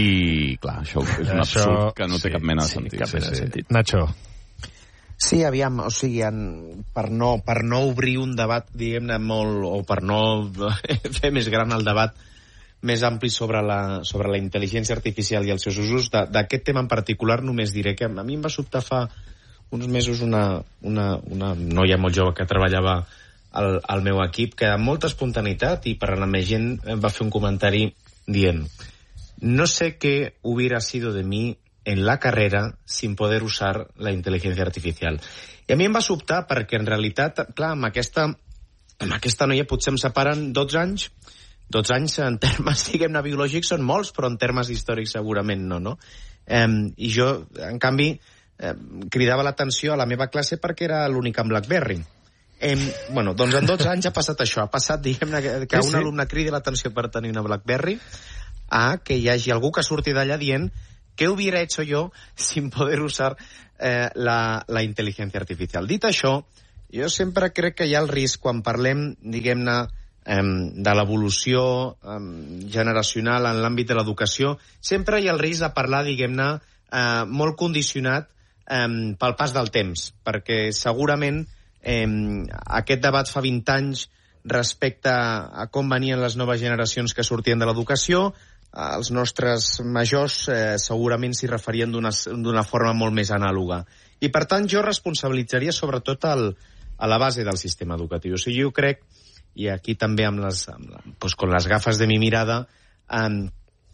Speaker 10: I, clar, això és un
Speaker 2: això...
Speaker 10: absurd que no té
Speaker 2: sí,
Speaker 10: cap mena de
Speaker 9: sí,
Speaker 10: sentit.
Speaker 9: Cap mena de
Speaker 10: sí,
Speaker 9: sentit.
Speaker 10: sí.
Speaker 2: Nacho.
Speaker 11: Sí, aviam, o sigui, en, per, no, per no obrir un debat, diguem-ne, molt, o per no fer més gran el debat més ampli sobre la, sobre la intel·ligència artificial i els seus usos, d'aquest tema en particular només diré que a mi em va sobtar fa uns mesos una, una, una noia molt jove que treballava al, al meu equip, que amb molta espontaneïtat i parlant amb més gent va fer un comentari dient: no sé qué hubiera sido de mí en la carrera sin poder usar la inteligencia artificial. I a mi em va sobtar perquè, en realitat, clar, amb aquesta, amb aquesta noia potser em separen dotze anys. dotze anys en termes, diguem-ne, biològics són molts, però en termes històrics segurament no, no? Eh, I jo, en canvi, eh, cridava l'atenció a la meva classe perquè era l'únic amb BlackBerry. Eh, bueno, doncs en dotze anys ha passat això. Ha passat, diguem-ne, que, que sí, un sí. alumne cridi l'atenció per tenir una BlackBerry a que hi hagi algú que surti d'allà dient ¿qué hubiera hecho yo sin poder usar eh, la, la intel·ligència artificial? Dit això, jo sempre crec que hi ha el risc, quan parlem, diguem-ne, eh, de l'evolució eh, generacional en l'àmbit de l'educació, sempre hi ha el risc de parlar, diguem-ne, eh, molt condicionat eh, pel pas del temps, perquè segurament eh, aquest debat fa vint anys respecte a com venien les noves generacions que sortien de l'educació. Els nostres majors eh, segurament s'hi referien d'una forma molt més anàloga. I, per tant, jo responsabilitzaria sobretot el, a la base del sistema educatiu. O sigui, jo crec, i aquí també amb les, amb, doncs, con les gafes de mi mirada, eh,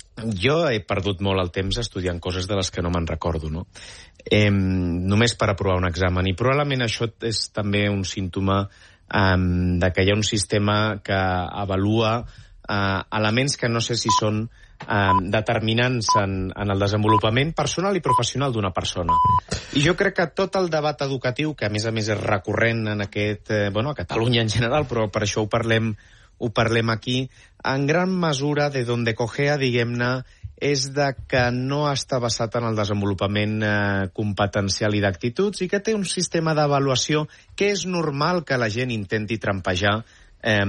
Speaker 11: jo he perdut molt el temps estudiant coses de les que no me'n recordo, no? Eh, només per aprovar un examen. I probablement això és també un símptoma eh, de que hi ha un sistema que avalua eh, elements que no sé si són eh, determinants en, en el desenvolupament personal i professional d'una persona. I jo crec que tot el debat educatiu, que a més a més és recurrent en aquest, eh, bueno, a Catalunya en general, però per això ho parlem, ho parlem aquí, en gran mesura de donde cogea, diguem-ne, és de que no està basat en el desenvolupament eh, competencial i d'actituds i que té un sistema d'avaluació que és normal que la gent intenti trampejar eh,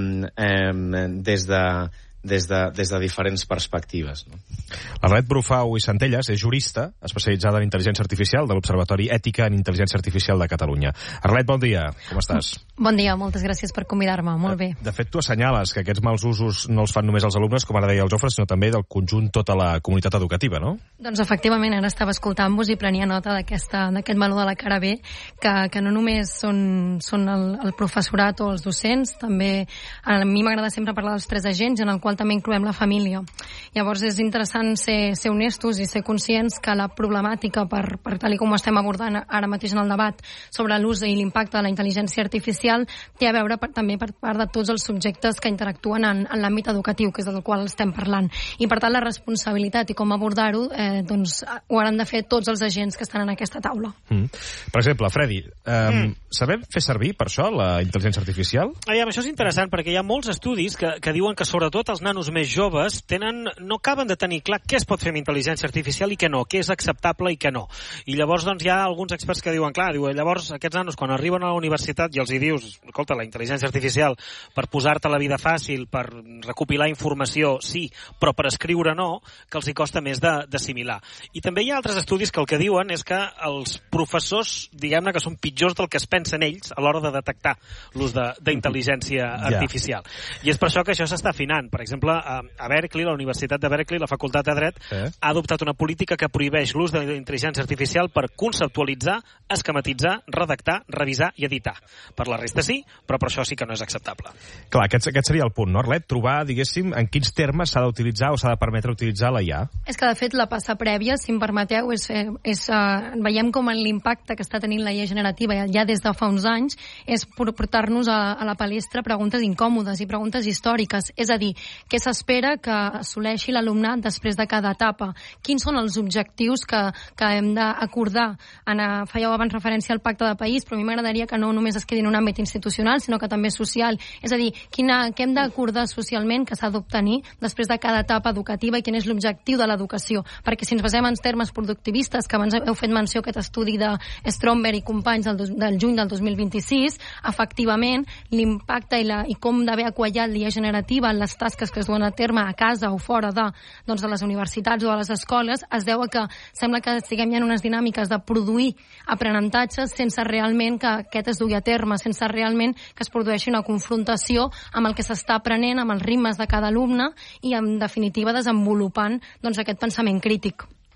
Speaker 11: eh, des de des de, des de diferents perspectives. No?
Speaker 2: Arlet Brufau i Centelles és jurista especialitzada en intel·ligència artificial de l'Observatori Ètica en Intel·ligència Artificial de Catalunya. Arlet, bon dia, com estàs?
Speaker 19: Bon dia, moltes gràcies per convidar-me, molt bé.
Speaker 2: De fet, tu assenyales que aquests mals usos no els fan només els alumnes, com ara deia el Jofre, sinó també del conjunt tota la comunitat educativa, no?
Speaker 19: Doncs efectivament, ara estava escoltant-vos i prenia nota d'aquest meló de la cara B, que, que no només són, són el, el professorat o els docents, també a mi m'agrada sempre parlar dels tres agents, en el qual també incloem la família. Llavors és interessant ser, ser honestos i ser conscients que la problemàtica, per, per tal com ho estem abordant ara mateix en el debat sobre l'ús i l'impacte de la intel·ligència artificial, té a veure per, també per part de tots els subjectes que interactuen en, en l'àmbit educatiu, que és del qual estem parlant. I per tant la responsabilitat i com abordar-ho eh, doncs, ho hauran de fer tots els agents que estan en aquesta taula.
Speaker 2: Mm. Per exemple, Freddy, eh, mm. sabem fer servir per això la intel·ligència artificial?
Speaker 13: Aviam, això és interessant perquè hi ha molts estudis que, que diuen que sobretot els nanos més joves tenen, no acaben de tenir clar què es pot fer amb intel·ligència artificial i què no, què és acceptable i què no. I llavors doncs, hi ha alguns experts que diuen, clar, diuen, llavors aquests nanos quan arriben a la universitat i els hi dius, escolta, la intel·ligència artificial per posar-te la vida fàcil, per recopilar informació, sí, però per escriure no, que els hi costa més d'assimilar. I també hi ha altres estudis que el que diuen és que els professors, diguem-ne que són pitjors del que es pensen ells a l'hora de detectar l'ús d'intel·ligència artificial. Yeah. I és per això que això s'està afinant. Per exemple, a, a Berkeley, la Universitat de Berkeley, la Facultat de Dret, eh? ha adoptat una política que prohibeix l'ús de la intel·ligència artificial per conceptualitzar, esquematitzar, redactar, revisar i editar. Per la resta sí, però per això sí que no és acceptable.
Speaker 2: Clar, aquest, aquest seria el punt, no, Arlet? Trobar, diguéssim, en quins termes s'ha d'utilitzar o s'ha de permetre utilitzar la I A.
Speaker 19: És que, de fet, la passa prèvia, si em permeteu, és, és, uh, veiem com l'impacte que està tenint la I A generativa ja des de fa uns anys és portar-nos a, a la palestra preguntes incòmodes i preguntes històriques. És a dir, què s'espera que assoleixi l'alumnat després de cada etapa? Quins són els objectius que, que hem d'acordar? Fèieu abans referència al pacte de país, però a mi m'agradaria que no només es quedi en un àmbit institucional, sinó que també social. És a dir, quina, què hem d'acordar socialment que s'ha d'obtenir després de cada etapa educativa i quin és l'objectiu de l'educació? Perquè si ens basem en termes productivistes, que abans heu fet menció aquest estudi de Stromberg i companys del, dos, del juny del dos mil vint-i-sis, efectivament, l'impacte i, la, i com d'haver aquallat l'I A generativa en les tasques que es duen a terme a casa o fora de, doncs, de les universitats o de les escoles es deu a que sembla que estiguem ja en unes dinàmiques de produir aprenentatges sense realment que aquest es dugui a terme, sense realment que es produeixi una confrontació amb el que s'està aprenent, amb els ritmes de cada alumne i, en definitiva, desenvolupant doncs, aquest pensament crític.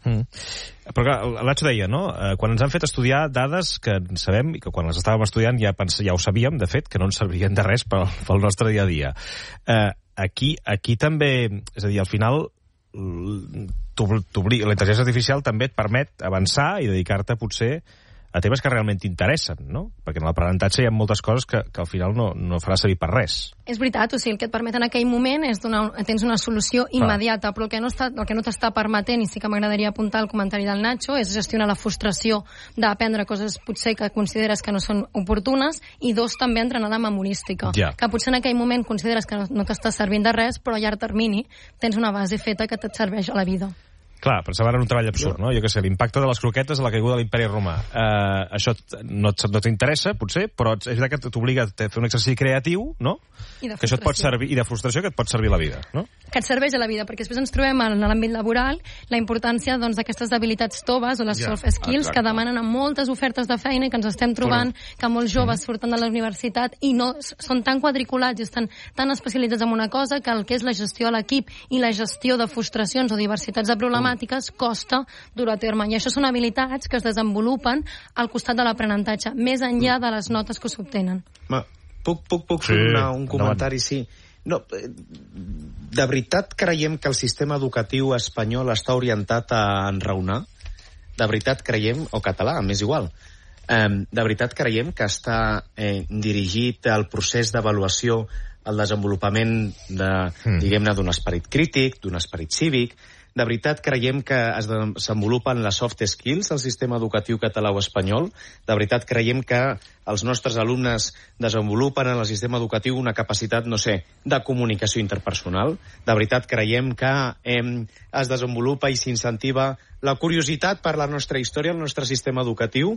Speaker 2: Mm. Però clar, el Nacho deia, no? Eh, quan ens han fet estudiar dades que sabem, i que quan les estàvem estudiant ja, pens, ja ho sabíem, de fet, que no ens servirien de res pel, pel nostre dia a dia. Eh, aquí, aquí també, és a dir, al final, la intel·ligència artificial també et permet avançar i dedicar-te, potser, a temes que realment t'interessen, no? Perquè en l'aprenentatge hi ha moltes coses que, que al final no, no farà servir per res.
Speaker 19: És veritat, o sigui, el que et permet en aquell moment és donar, tens una solució immediata, però el que no està, el que no t'està permetent, i sí que m'agradaria apuntar el comentari del Nacho, és gestionar la frustració d'aprendre coses potser que consideres que no són oportunes, i dos, també entrenar la memorística,
Speaker 2: ja.
Speaker 19: que potser en aquell moment consideres que no, no t'està servint de res, però a llarg termini tens una base feta que et serveix a la vida.
Speaker 2: Clar, pensava en un treball absurd, no? Jo què sé, l'impacte de les croquetes a la caiguda de l'imperi romà. Eh, això no, no t'interessa, potser, però és veritat que t'obliga a fer un exercici creatiu, no?
Speaker 19: I de
Speaker 2: que això et pot servir, i de frustració que et pot servir a la vida, no?
Speaker 19: Que et serveix a la vida, perquè després ens trobem en l'àmbit laboral la importància doncs, d'aquestes habilitats toves o les ja, soft skills exacte. Que demanen a moltes ofertes de feina i que ens estem trobant però... que molts joves mm. surten de la universitat i no són tan quadriculats i estan tan especialitzats en una cosa que el que és la gestió a l'equip i la gestió de frustracions o diversitats de problemàtiques mm. costa dur a terme. I això són habilitats que es desenvolupen al costat de l'aprenentatge, més enllà de les notes que s'obtenen.
Speaker 11: Puc, puc, puc sí, fer una, un comentari, no. sí. No, de veritat creiem que el sistema educatiu espanyol està orientat a enraonar? De veritat creiem, o català, m'és igual, eh, de veritat creiem que està eh, dirigit al procés d'avaluació, al desenvolupament de, mm. diguem-ne, d'un esperit crític, d'un esperit cívic? De veritat creiem que es desenvolupen les soft skills al sistema educatiu català o espanyol? De veritat creiem que els nostres alumnes desenvolupen en el sistema educatiu una capacitat, no sé, de comunicació interpersonal? De veritat creiem que eh, es desenvolupa i s'incentiva la curiositat per la nostra història al nostre sistema educatiu?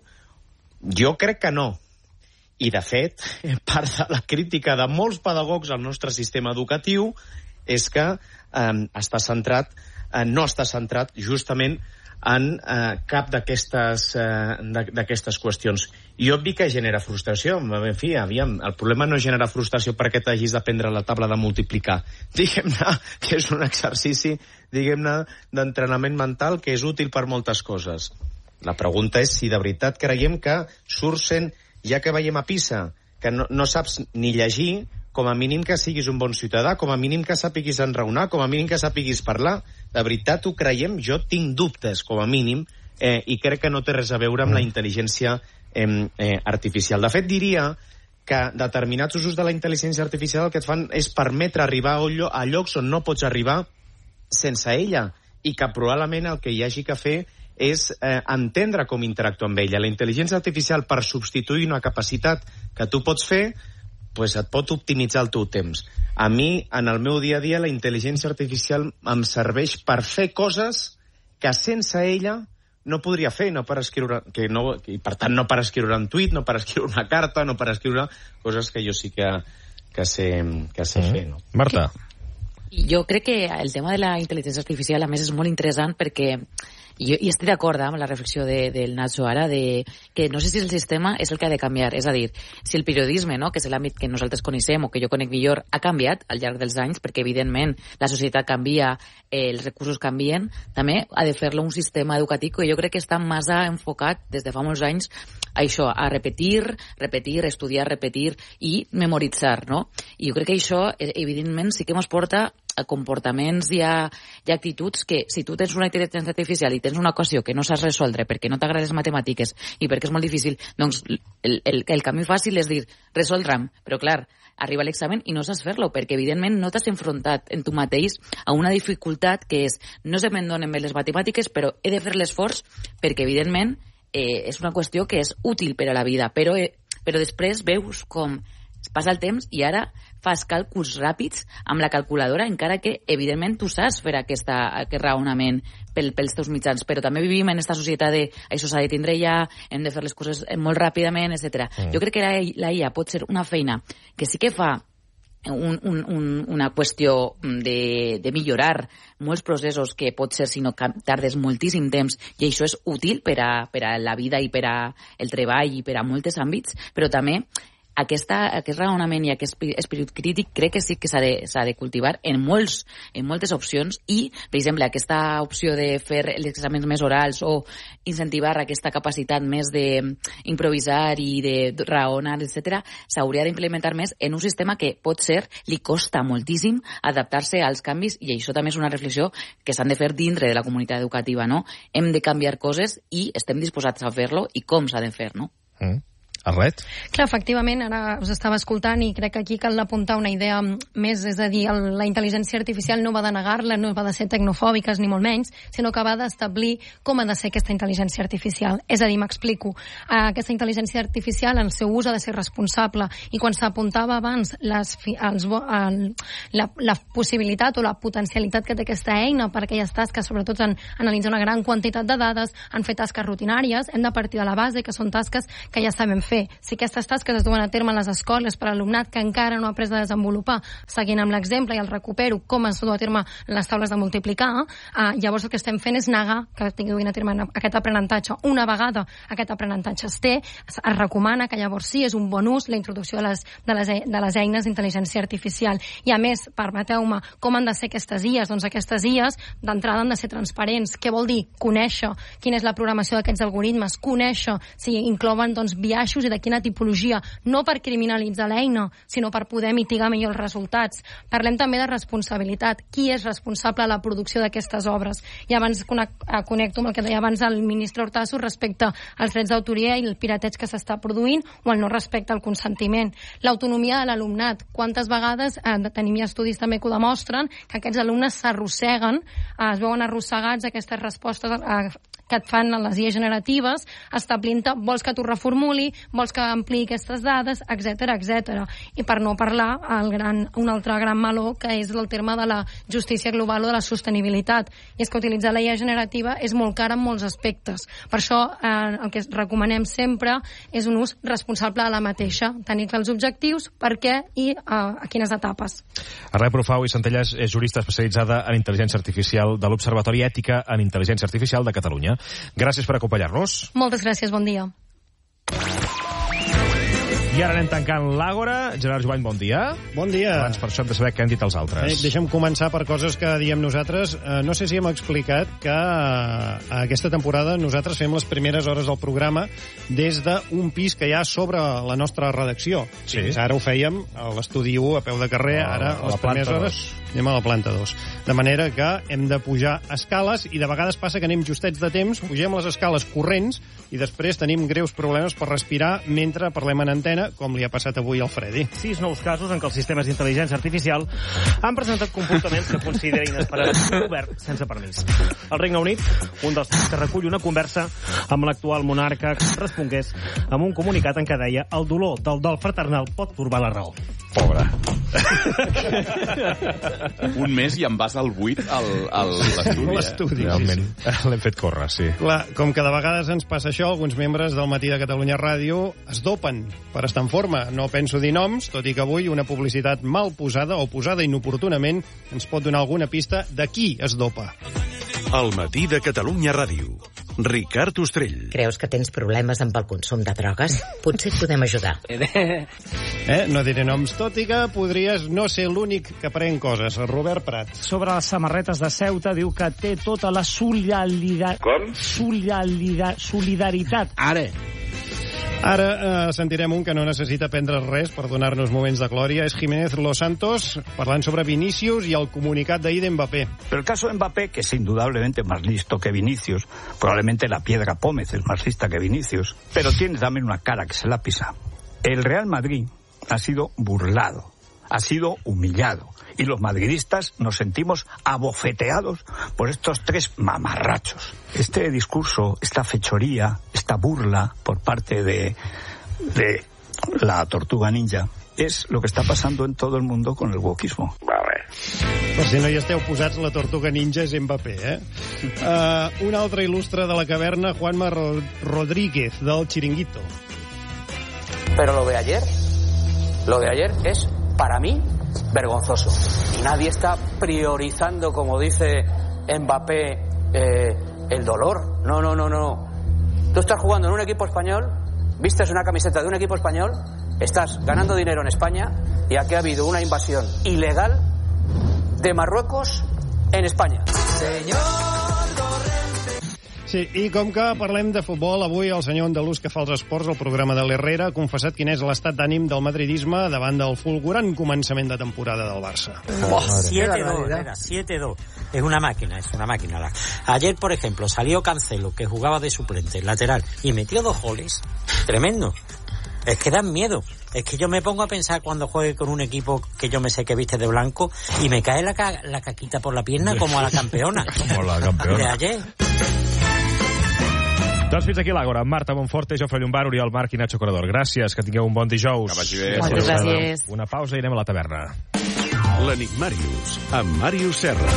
Speaker 11: Jo crec que no. I, de fet, part de la crítica de molts pedagogs al nostre sistema educatiu és que eh, està centrat no està centrat justament en eh, cap d'aquestes eh, d'aquestes qüestions. I obvi que genera frustració. En fi, aviam, el problema no genera frustració perquè t'hagis d'aprendre la taula de multiplicar. Diguem-ne que és un exercici, diguem-ne, d'entrenament mental que és útil per moltes coses. La pregunta és si de veritat creiem que surten, ja que veiem a PISA, que no, no saps ni llegir, com a mínim que siguis un bon ciutadà, com a mínim que sàpiguis enraonar, com a mínim que sàpiguis parlar. De veritat ho creiem? Jo tinc dubtes, com a mínim, eh, i crec que no té res a veure amb la intel·ligència eh, eh, artificial. De fet, diria que determinats usos de la intel·ligència artificial el que et fan és permetre arribar a llocs on no pots arribar sense ella, i que probablement el que hi hagi que fer és eh, entendre com interactuar amb ella. La intel·ligència artificial, per substituir una capacitat que tu pots fer, pues et pot optimitzar el teu temps. A mi, en el meu dia a dia, la intel·ligència artificial em serveix per fer coses que sense ella no podria fer, no per escriure, que no, i per tant no per escriure un tuit, no per escriure una carta, no per escriure coses que jo sí que, que sé, que sé mm. fer. No?
Speaker 2: Marta.
Speaker 8: Jo crec que el tema de la intel·ligència artificial, a més, és molt interessant perquè jo i estic d'acord amb la reflexió de, del Nacho ara, de que no sé si el sistema és el que ha de canviar. És a dir, si el periodisme, no, que és l'àmbit que nosaltres coneixem o que jo conec millor, ha canviat al llarg dels anys, perquè evidentment la societat canvia, eh, els recursos canvien, també ha de fer-lo un sistema educatiu que jo crec que està massa enfocat des de fa molts anys a això, a repetir, repetir, estudiar, repetir i memoritzar, no? I jo crec que això, evidentment, sí que ens porta a comportaments i a, i a actituds que si tu tens una intel·ligència artificial i tens una equació que no saps resoldre perquè no t'agraden les matemàtiques i perquè és molt difícil, doncs el, el, el camí fàcil és dir, resoldre'm, però clar, arriba a l'examen i no saps fer-lo, perquè evidentment no t'has enfrontat en tu mateix a una dificultat que és, no se me'n donen bé les matemàtiques, però he de fer l'esforç perquè evidentment eh, és una qüestió que és útil per a la vida, però, eh, però després veus com passa el temps i ara fas càlculs ràpids amb la calculadora, encara que, evidentment, tu saps fer aquesta, aquest raonament pel, pels teus mitjans, però també vivim en aquesta societat de això s'ha de tindre ja, hem de fer les coses molt ràpidament, etcètera. Mm. Jo crec que la, la I A pot ser una feina que sí que fa un, un, un, una qüestió de, de millorar molts processos que pot ser, si no tardes moltíssim temps, i això és útil per a, per a la vida i per a el treball i per a molts àmbits, però també aquesta, aquest raonament i aquest esperit crític crec que sí que s'ha de, s'ha de cultivar en, molts, en moltes opcions i, per exemple, aquesta opció de fer els exàmens més orals o incentivar aquesta capacitat més d'improvisar i de raonar, etcètera, s'hauria d'implementar més en un sistema que pot ser, li costa moltíssim adaptar-se als canvis i això també és una reflexió que s'han de fer dintre de la comunitat educativa, no? Hem de canviar coses i estem disposats a fer-lo i com s'ha de fer, no?
Speaker 2: Mm. Arlet?
Speaker 19: Clar, efectivament, ara us estava escoltant i crec que aquí cal apuntar una idea més, és a dir, el, la intel·ligència artificial no va de negar-la, no va de ser tecnofòbiques ni molt menys, sinó que va d'establir com ha de ser aquesta intel·ligència artificial. És a dir, m'explico, aquesta intel·ligència artificial, el seu ús ha de ser responsable i quan s'apuntava abans les, els, el, la, la possibilitat o la potencialitat que té aquesta eina per aquelles tasques, sobretot en analitzar una gran quantitat de dades, en fer tasques rutinàries, hem de partir de la base que són tasques que ja sabem fer. Si aquestes tasques es duen a terme a les escoles per a l'alumnat que encara no ha après a desenvolupar, seguint amb l'exemple i el recupero com es du a terme les taules de multiplicar, eh, llavors el que estem fent és negar que tinguin a terme aquest aprenentatge. Una vegada aquest aprenentatge es té, es recomana que llavors sí, és un bon ús la introducció de les, de les, de les eines d'intel·ligència artificial. I a més, permeteu-me, com han de ser aquestes I As? Doncs aquestes I As d'entrada han de ser transparents. Què vol dir? Conèixer quina és la programació d'aquests algoritmes, conèixer si inclouen doncs, biaixos i de quina tipologia, no per criminalitzar l'eina, sinó per poder mitigar millor els resultats. Parlem també de responsabilitat. Qui és responsable de la producció d'aquestes obres? I abans connecto amb el que deia abans el ministre Hortazo respecte als drets d'autoria i el pirateig que s'està produint o el no respecte al consentiment. L'autonomia de l'alumnat. Quantes vegades, eh, tenim ja estudis també que ho demostren, que aquests alumnes s'arrosseguen, eh, es veuen arrossegats aquestes respostes eh, que et fan a les I A generatives, establint-te, vols que t'ho reformuli, vols que ampliï aquestes dades, etcètera, etcètera. I per no parlar el gran, un altre gran meló, que és el terme de la justícia global o de la sostenibilitat. I és que utilitzar la I A generativa és molt car en molts aspectes. Per això eh, el que recomanem sempre és un ús responsable de la mateixa, tenir clars els objectius, per què i eh, a quines etapes.
Speaker 2: Arlet Profau i Centelles és jurista especialitzada en intel·ligència artificial de l'Observatori Ètica en Intel·ligència Artificial de Catalunya. Gràcies per acompanyar-nos.
Speaker 19: Moltes gràcies, bon dia.
Speaker 2: I ara anem tancant l'Àgora. Gerard Jovany, bon dia.
Speaker 20: Bon dia.
Speaker 2: Abans per això hem de saber què han dit els altres.
Speaker 20: Eh, deixa'm començar per coses que diem nosaltres. Eh, no sé si hem explicat que eh, aquesta temporada nosaltres fem les primeres hores del programa des d'un pis que hi ha sobre la nostra redacció.
Speaker 2: Sí.
Speaker 20: Fins ara ho fèiem a l'estudi u, a peu de carrer,
Speaker 2: a,
Speaker 20: ara
Speaker 2: a
Speaker 20: les primeres hores anem a la planta dos. De manera que hem de pujar escales i de vegades passa que anem justets de temps, pugem les escales corrents i després tenim greus problemes per respirar mentre parlem en antena, com li ha passat avui al Freddy.
Speaker 13: Sis nous casos en què els sistemes d'intel·ligència artificial han presentat comportaments que considera inesperats obert sense permís. Al Regne Unit, un dels que recull una conversa amb l'actual monarca que respongués amb un comunicat en què deia el dolor del dol fraternal pot turbar la raó.
Speaker 10: Pobre. Un mes i em vas al buit al, al l'estudi.
Speaker 20: L'estudi,
Speaker 2: eh? Realment, sí, sí. L'hem fet córrer, sí.
Speaker 20: Clar, com que de vegades ens passa això, alguns membres del Matí de Catalunya Ràdio es dopen per estar en forma. No penso dir noms, tot i que avui una publicitat mal posada o posada inoportunament ens pot donar alguna pista de qui es dopa.
Speaker 3: El Matí de Catalunya Ràdio. Ricard Ostrell.
Speaker 6: Creus que tens problemes amb el consum de drogues? Potser et podem ajudar.
Speaker 20: Eh? No diré noms, tot i que podries no ser l'únic que pren coses. Robert Prat.
Speaker 21: Sobre les samarretes de Ceuta diu que té tota la solidaritat...
Speaker 14: Com?
Speaker 21: Solidaritat. Solidaritat.
Speaker 14: Ara.
Speaker 20: Ara eh, sentirem un que no necessita prendre res per donar-nos moments de glòria. És Jiménez Los Santos, parlant sobre Vinícius i el comunicat d'ahir de Mbappé.
Speaker 22: Pero el caso de Mbappé, que es indudablemente más listo que Vinicius, probablemente la piedra Pómez es más lista que Vinicius, pero tiene también una cara que se la pisa. El Real Madrid ha sido burlado, ha sido humillado, y los madridistas nos sentimos abofeteados por estos tres mamarrachos. Este discurso, esta fechoría, esta burla por parte de, de la tortuga ninja és lo que està passant en tot el món con el wokismo.
Speaker 14: Vale.
Speaker 20: Per si no hi esteu posats, la tortuga ninja és Mbappé, eh? Uh, un altre il·lustre de la caverna, Juanma Rodríguez, del Chiringuito.
Speaker 23: Pero lo de ayer, lo de ayer es, para mí, vergonzoso. Y nadie está priorizando, como dice Mbappé, eh, el dolor. No, no, no, no. Tú estás jugando en un equipo español, vistes una camiseta de un equipo español estás ganando dinero en España, ya que ha habido una invasión ilegal de Marruecos en España.
Speaker 20: Sí, i com que parlem de futbol, avui el senyor andalús que fa els esports al programa de l'Herrera ha confessat quin és l'estat d'ànim del madridisme davant del fulgurant començament de temporada del Barça.
Speaker 4: siete dos, siete dos. Es una máquina, es una máquina. Ayer, por ejemplo, salió Cancelo, que jugaba de suplente, lateral, y metió dos goles. Tremendo. Es que dan miedo. Es que yo me pongo a pensar cuando juegue con un equipo que yo me sé que viste de blanco y me cae la, ca la caquita por la pierna como a la campeona.
Speaker 2: Como la campeona.
Speaker 4: De ayer.
Speaker 2: Doncs fins aquí l'Àgora. Marta Monforte, Jofre Llombard, Oriol Marc i Nacho Corredor. Gràcies, que tingueu un bon dijous.
Speaker 10: Que vagi bé.
Speaker 8: Moltes gràcies.
Speaker 2: Una pausa i anem a la taverna.
Speaker 3: L'Enigmàrius, amb Màrius Serra.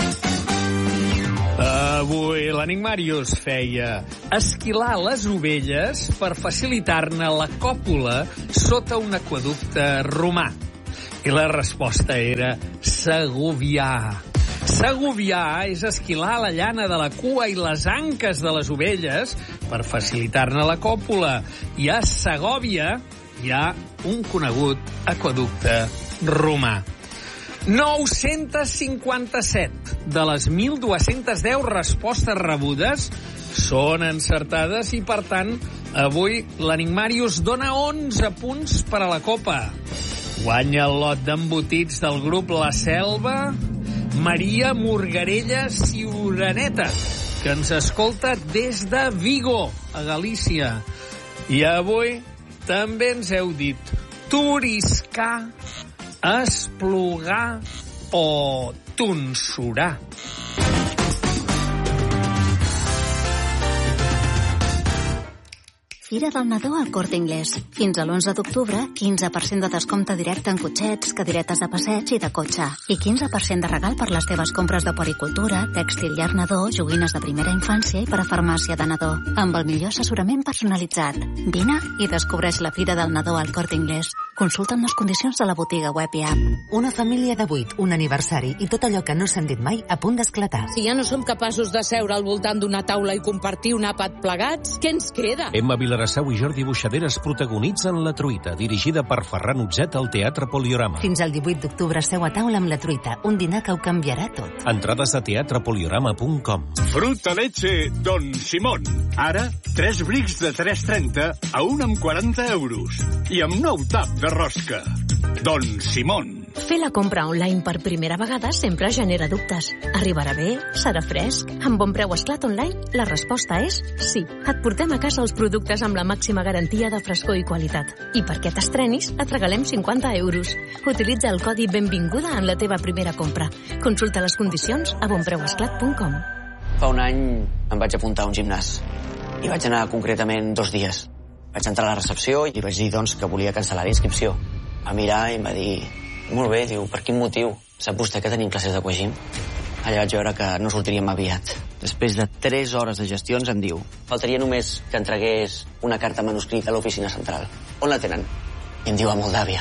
Speaker 5: Avui l'Enigmàrius feia esquilar les ovelles per facilitar-ne la còpula sota un aqüeducte romà. I la resposta era segoviar. Segoviar és esquilar la llana de la cua i les anques de les ovelles per facilitar-ne la còpula. I a Segòvia hi ha un conegut aqüeducte romà. nou-centes cinquanta-set de les mil dues-centes deu respostes rebudes són encertades i, per tant, avui l'Enigmàrius dona onze punts per a la Copa. Guanya el lot d'embotits del grup La Selva Maria Morgarella Ciuraneta, que ens escolta des de Vigo, a Galícia. I avui també ens heu dit turiscar, esplugar o tonsurar.
Speaker 7: Fira del Nadó al Corte Inglés. Fins a l'onze d'octubre, quinze per cent de descompte directe en cotxets, cadiretes de passeig i de cotxe. I quinze per cent de regal per les teves compres de puericultura, tèxtil llar nadó, joguines de primera infància i per a farmàcia de nadó. Amb el millor assessorament personalitzat. Vine i descobreix la Fira del Nadó al Corte Inglés. Consulta'm les condicions de la botiga web i app.
Speaker 6: Una família de vuit, un aniversari i tot allò que no s'han dit mai a punt d'esclatar.
Speaker 24: Si ja no som capaços de seure al voltant d'una taula i compartir un àpat plegats, què ens queda?
Speaker 25: Emma Vilarasau i Jordi Buixaderes protagonitzen La Truita, dirigida per Ferran Utzet al Teatre Poliorama.
Speaker 6: Fins al divuit d'octubre seu a taula amb La Truita, un dinar que ho canviarà tot.
Speaker 25: Entrades a teatre poliorama punt com.
Speaker 26: Fruta leche Don Simón. Ara, tres brics de tres coma trenta a un amb quaranta euros. I amb nou tap de rosca. Don Simón.
Speaker 27: Fer la compra online per primera vegada sempre genera dubtes. Arribarà bé? Serà fresc? Amb Bon Preu Esclat Online, la resposta és sí. Et portem a casa els productes amb la màxima garantia de frescor i qualitat. I perquè t'estrenis, et regalem cinquanta euros. Utilitza el codi Benvinguda en la teva primera compra. Consulta les condicions a bon preu esclat punt com.
Speaker 23: Fa un any em vaig apuntar a un gimnàs. I vaig anar concretament dos dies. Vaig entrar a la recepció i vaig dir, doncs, que volia cancel·lar la inscripció. Va mirar i em va dir... Molt bé, diu, per quin motiu? Sap vostè que tenim classes d'aquagym? Allà vaig veure que no sortiríem aviat. Després de tres hores de gestions em diu faltaria només que entregués una carta manuscrita a l'oficina central. On la tenen? I em diu a Moldàvia.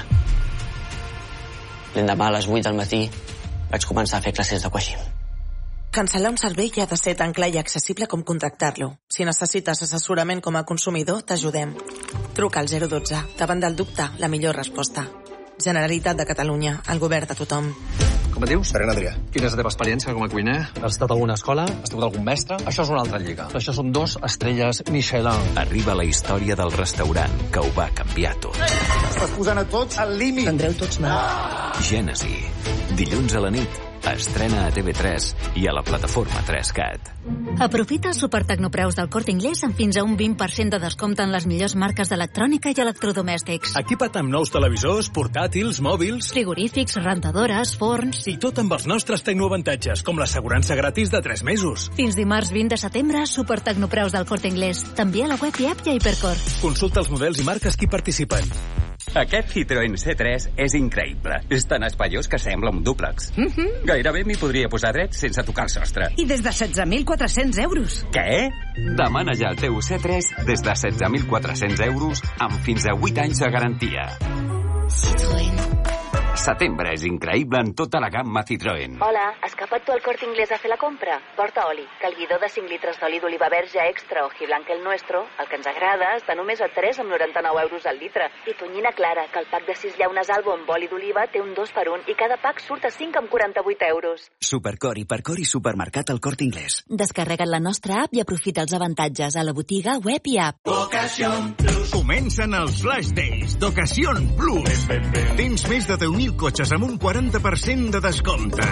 Speaker 23: L'endemà a les vuit del matí vaig començar a fer classes d'aquagym.
Speaker 28: Cancel·lar un servei ha de ser tan clar i accessible com contractar-lo. Si necessites assessorament com a consumidor, t'ajudem. Truca al zero dotze. Davant del dubte, la millor resposta. Generalitat de Catalunya, el govern de tothom.
Speaker 29: Com et dius? Ferran Adrià. Quina és la teva experiència com a cuiner? Has estat a alguna escola? Has tingut algun mestre? Això és una altra lliga. Això són dos estrelles Michelin.
Speaker 25: Arriba la història del restaurant que ho va canviar tot.
Speaker 29: Estàs posant a tots al límit.
Speaker 28: Tindreu tots mal.
Speaker 25: Gènesi. Dilluns a la nit. Estrena a T V tres i a la plataforma tres cat.
Speaker 7: Aprofita els supertecnopreus del Corte Inglés amb fins a un vint per cent de descompte en les millors marques d'electrònica i electrodomèstics.
Speaker 30: Equipa't amb nous televisors, portàtils, mòbils...
Speaker 7: Frigorífics, rentadores, forns...
Speaker 30: I tot amb els nostres tecnoavantatges, com l'assegurança gratis de tres mesos.
Speaker 7: Fins dimarts vint de setembre, supertecnopreus del Corte Inglés. També a la web i app i a Hipercor.
Speaker 30: Consulta els models i marques que hi participen.
Speaker 31: Aquest Citroën C tres és increïble. És tan espaiós que sembla un dúplex. Mm-hmm. Gairebé m'hi podria posar dret sense tocar el sostre.
Speaker 32: I des de setze mil quatre-cents euros.
Speaker 31: Què? Demana ja el teu C tres des de setze mil quatre-cents euros amb fins a vuit anys de garantia.
Speaker 7: Citroën.
Speaker 31: Setembre és increïble en tota la gamma Citroën.
Speaker 1: Hola, has escapat tu al Corte Inglés a fer la compra? Porta oli, que el guidó de cinc litres d'oli d'oliva verge extra Ojiblanc el Nuestro, el que ens agrada, està només a tres coma noranta-nou euros al litre. I tonyina clara, que el pack de sis llaunes Albo amb oli d'oliva té un dos per un i cada pack surt a cinc coma quaranta-vuit euros.
Speaker 9: Supercor, Hipercor i Supermercat al Corte Inglés.
Speaker 11: Descarrega't la nostra app i aprofita els avantatges a la botiga, web i app.
Speaker 12: Ocasión Plus. Comencen els Flash Days d'Ocasión Plus. Tens més de deu mil cotxes amb un quaranta per cent de descompte.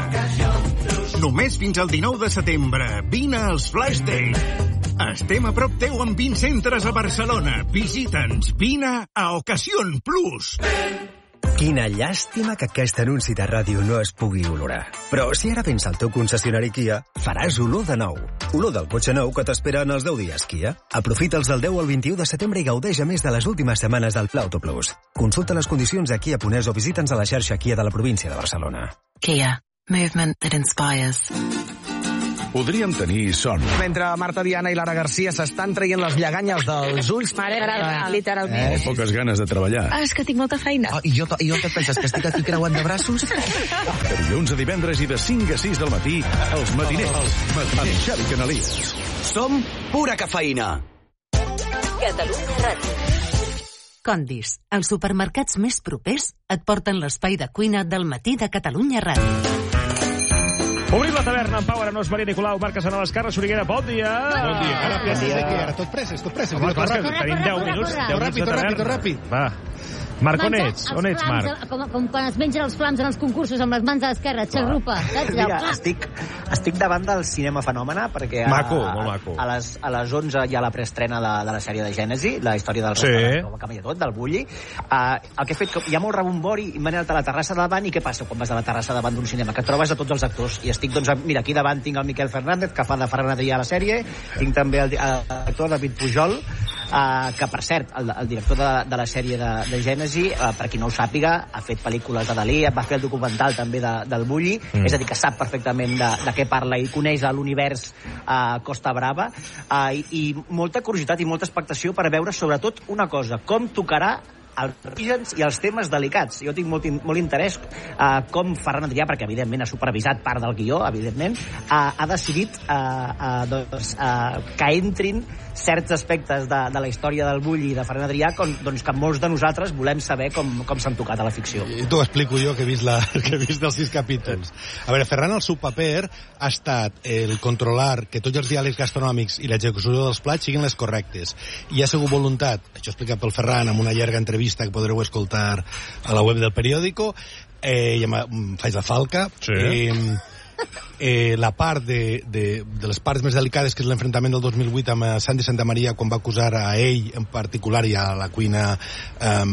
Speaker 12: Només fins al dinou de setembre. Vine als Flash Days. Estem a prop teu amb vint centres a Barcelona. Visita'ns. Vine a Ocasión Plus.
Speaker 13: Quina llàstima que aquest anunci de ràdio no es pugui olorar. Però si ara vens al teu concessionari Kia, faràs olor de nou. Olor del cotxe nou que t'espera en els deu dies Kia. Aprofita'ls del deu al vint-i-u de setembre i gaudeix a més de les últimes setmanes del Pla Auto Plus. Consulta les condicions a Kia Punès o visita'ns a la xarxa Kia de la província de Barcelona.
Speaker 11: Kia. Movement that inspires.
Speaker 3: Podríem tenir son.
Speaker 15: Mentre Marta Diana i Lara Garcia s'estan traient les lleganyes dels ulls...
Speaker 9: Literalment. Literalment.
Speaker 3: Eh, poques ganes de treballar.
Speaker 11: Ah, és que tinc molta feina.
Speaker 15: Oh, i, jo, I jo què et penses, que estic aquí creuant de braços?
Speaker 3: De dilluns a divendres i de cinc a sis del matí, els matiners, els matiners, amb Xavi Canalies.
Speaker 15: Som pura cafeïna.
Speaker 11: Catalunya Ràdio.
Speaker 6: Condis, els supermercats més propers et porten l'espai de cuina del matí de Catalunya Ràdio.
Speaker 2: Obrim la taverna en Pau Arenós, Maria Nicolau, Marc Casanova, Carla Soriguera. Bon dia.
Speaker 16: Bon dia. Ara, bon dia. Què? Ara tot presses, tot presses.
Speaker 2: Home, clar, que tenim deu minuts.
Speaker 16: Tot ràpid, tot ràpid, tot ràpid.
Speaker 2: Va. Marc, on ets? On ets, Marc?
Speaker 17: Com, com quan es mengen els flams en els concursos amb les mans a l'esquerra, xarrupa.
Speaker 16: Mira, estic, estic davant del cinema Fenòmena, perquè a,
Speaker 2: maco, molt maco.
Speaker 16: A, les, a les onze hi ha la preestrena de, de la sèrie de Gènesi, la història del
Speaker 2: sí.
Speaker 16: restaurant, com a tot, del Bulli. Uh, el que he fet, que hi ha molt rebombori, i m'he anat a la terrassa davant, i què passa quan vas a la terrassa davant d'un cinema? Que trobes a tots els actors, i estic, doncs, mira, aquí davant tinc el Miquel Fernández, que fa de Ferran Adrià a la sèrie, tinc també el, l'actor David Pujol, uh, que, per cert, el, el director de, de la sèrie de, de Gènesi, uh, per qui no ho sàpiga, ha fet pel·lícules de Dalí, va fer el documental també de, del Bulli, mm. és a dir, que sap perfectament de, de què parla i coneix l'univers uh, Costa Brava, uh, i, i molta curiositat i molta expectació per veure, sobretot, una cosa, com tocarà els orígens i els temes delicats. Jo tinc molt, molt interès uh, com Ferran Adrià, perquè evidentment ha supervisat part del guió, evidentment, uh, ha decidit uh, uh, doncs, uh, que entrin certs aspectes de, de la història del Bulli i de Ferran Adrià com, doncs, que molts de nosaltres volem saber com, com s'han tocat a la ficció. I t'ho explico jo, que he vist, la, que he vist els sis capítols. A veure, Ferran, el seu paper ha estat el controlar que tots els diàlegs gastronòmics i l'execució dels plats siguin les correctes. I ha sigut voluntat, això explicat pel Ferran amb una llarga entrevista que podreu escoltar a la web del periòdico, eh, faig la falca, sí. eh, eh, la part de, de, de les parts més delicades, que és l'enfrontament del dos mil vuit amb Santi Santamaria, quan va acusar a ell en particular i a la cuina eh,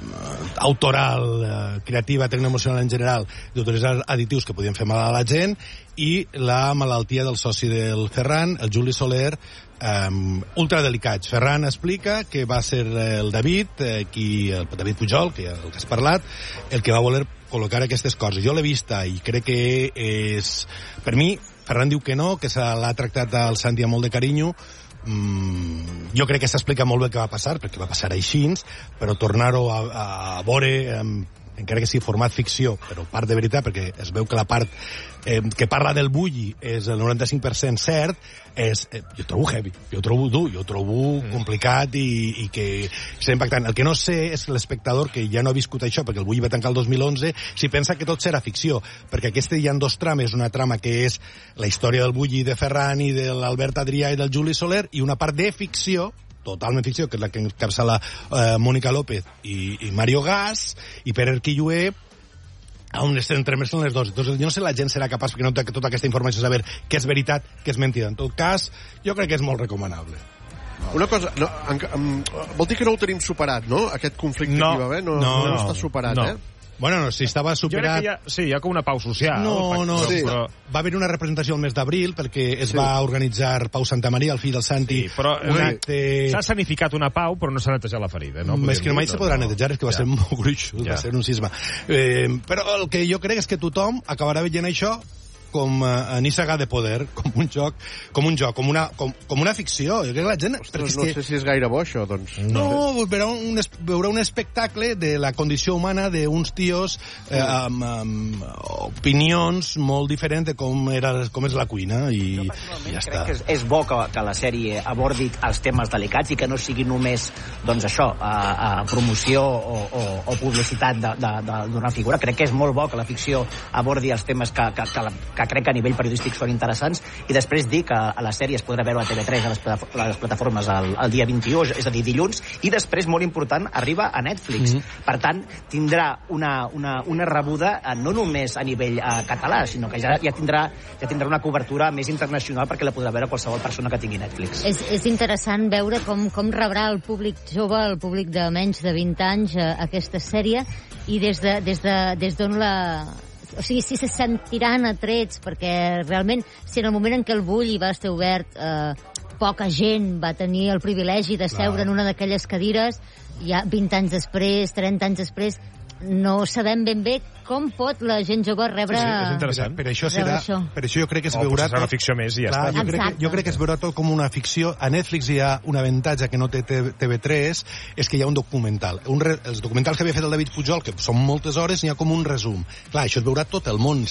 Speaker 16: autoral, eh, creativa, tecnoemocional en general, d'utilitzar additius que podien fer mal a la gent, i la malaltia del soci del Ferran, el Juli Soler, Um, ultradelicats. Ferran explica que va ser el David, eh, qui, el David Pujol, que, el que has parlat, el que va voler col·locar aquestes coses. Jo l'he vista i crec que és... Per mi, Ferran diu que no, que se l'ha tractat al Santi amb molt de carinyo. Mm, jo crec que s'explica molt bé què va passar, perquè va passar així, però tornar-ho a, a veure... Um, encara que sigui format ficció, però part de veritat, perquè es veu que la part eh, que parla del Bulli és el noranta-cinc per cent cert, és, eh, jo trobo heavy, jo trobo dur, jo trobo mm. complicat i, i que és impactant. El que no sé és l'espectador, que ja no ha viscut això, perquè el Bulli va tancar el dos mil onze, si pensa que tot serà ficció, perquè aquesta hi ha dos trames, una trama que és la història del Bulli de Ferran i de l'Albert Adrià i del Juli Soler, i una part de ficció, totalment ficció, que és la que encapçala eh, Mònica López i, i Mario Gas, i Pere Arquillué, on entremesclen les dues. Entonces, jo no sé si la gent serà capaç, perquè no té tota aquesta informació, saber què és veritat, què és mentida. En tot cas, jo crec que és molt recomanable.
Speaker 18: Una cosa, no, en, en, vol dir que no ho tenim superat, no? Aquest conflicte
Speaker 2: no,
Speaker 18: que hi va haver no, no, no, no està superat,
Speaker 2: no.
Speaker 18: eh?
Speaker 2: Bueno, no, si estava superat... Jo crec que hi ha, sí, hi ha com una pau social.
Speaker 16: No, no,
Speaker 2: sí.
Speaker 16: Però va haver una representació el mes d'abril, perquè es sí. va organitzar Pau Santamaria, el fill del Santi.
Speaker 2: Sí, però
Speaker 16: un acte...
Speaker 2: s'ha sanificat una pau, però no s'ha netejat la ferida. No?
Speaker 16: És que mai se podrà netejar, és que va ja. ser molt gruixut, ja. va ser un sisme. Eh, però el que jo crec és que tothom acabarà veient això
Speaker 4: com uh, Nissaga de Poder, com un joc, com un joc, com una, com, com una ficció. Jo crec que la gent...
Speaker 18: Ostres, no que... sé si és gaire bo, això, doncs.
Speaker 4: No, no veurà, un, veurà un espectacle de la condició humana d'uns tios eh, amb, amb opinions molt diferents de com, era, com és la cuina, i, i ja està.
Speaker 16: Crec que és, és bo que, que la sèrie abordi els temes delicats i que no sigui només, doncs això, a, a promoció o, o, o publicitat d'una figura. Crec que és molt bo que la ficció abordi els temes que, que, que, que crec que a nivell periodístic són interessants, i després dir que a la sèrie es podrà veure a T V tres, a les, a les plataformes el, el dia vint-i-u, és a dir, dilluns, i després, molt important, arriba a Netflix. Mm-hmm. Per tant, tindrà una, una, una rebuda eh, no només a nivell eh, català, sinó que ja, ja, tindrà, ja tindrà una cobertura més internacional perquè la podrà veure qualsevol persona que tingui Netflix.
Speaker 17: És, és interessant veure com, com rebrà el públic jove, el públic de menys de vint anys, eh, aquesta sèrie, i des de, des de, des d'on la... O sigui, si se sentiran atrets, perquè realment, si en el moment en què el Bulli va estar obert, eh, poca gent va tenir el privilegi de seure Clar. en una d'aquelles cadires, ja vint anys després, trenta anys després, no sabem ben bé com pot la gent jove rebre...
Speaker 2: Sí, sí, és interessant.
Speaker 4: Per, per, això serà,
Speaker 17: això.
Speaker 4: per això jo crec que es
Speaker 2: o
Speaker 4: veurà...
Speaker 2: O una ficció més i ja
Speaker 4: Clar,
Speaker 2: està.
Speaker 4: Jo crec, que, jo crec que es veurà tot com una ficció. A Netflix hi ha un avantatge que no té T V tres, és que hi ha un documental. Un re, els documentals que havia fet el David Pujol, que són moltes hores, n'hi ha com un resum. Clar, això es veurà tot el món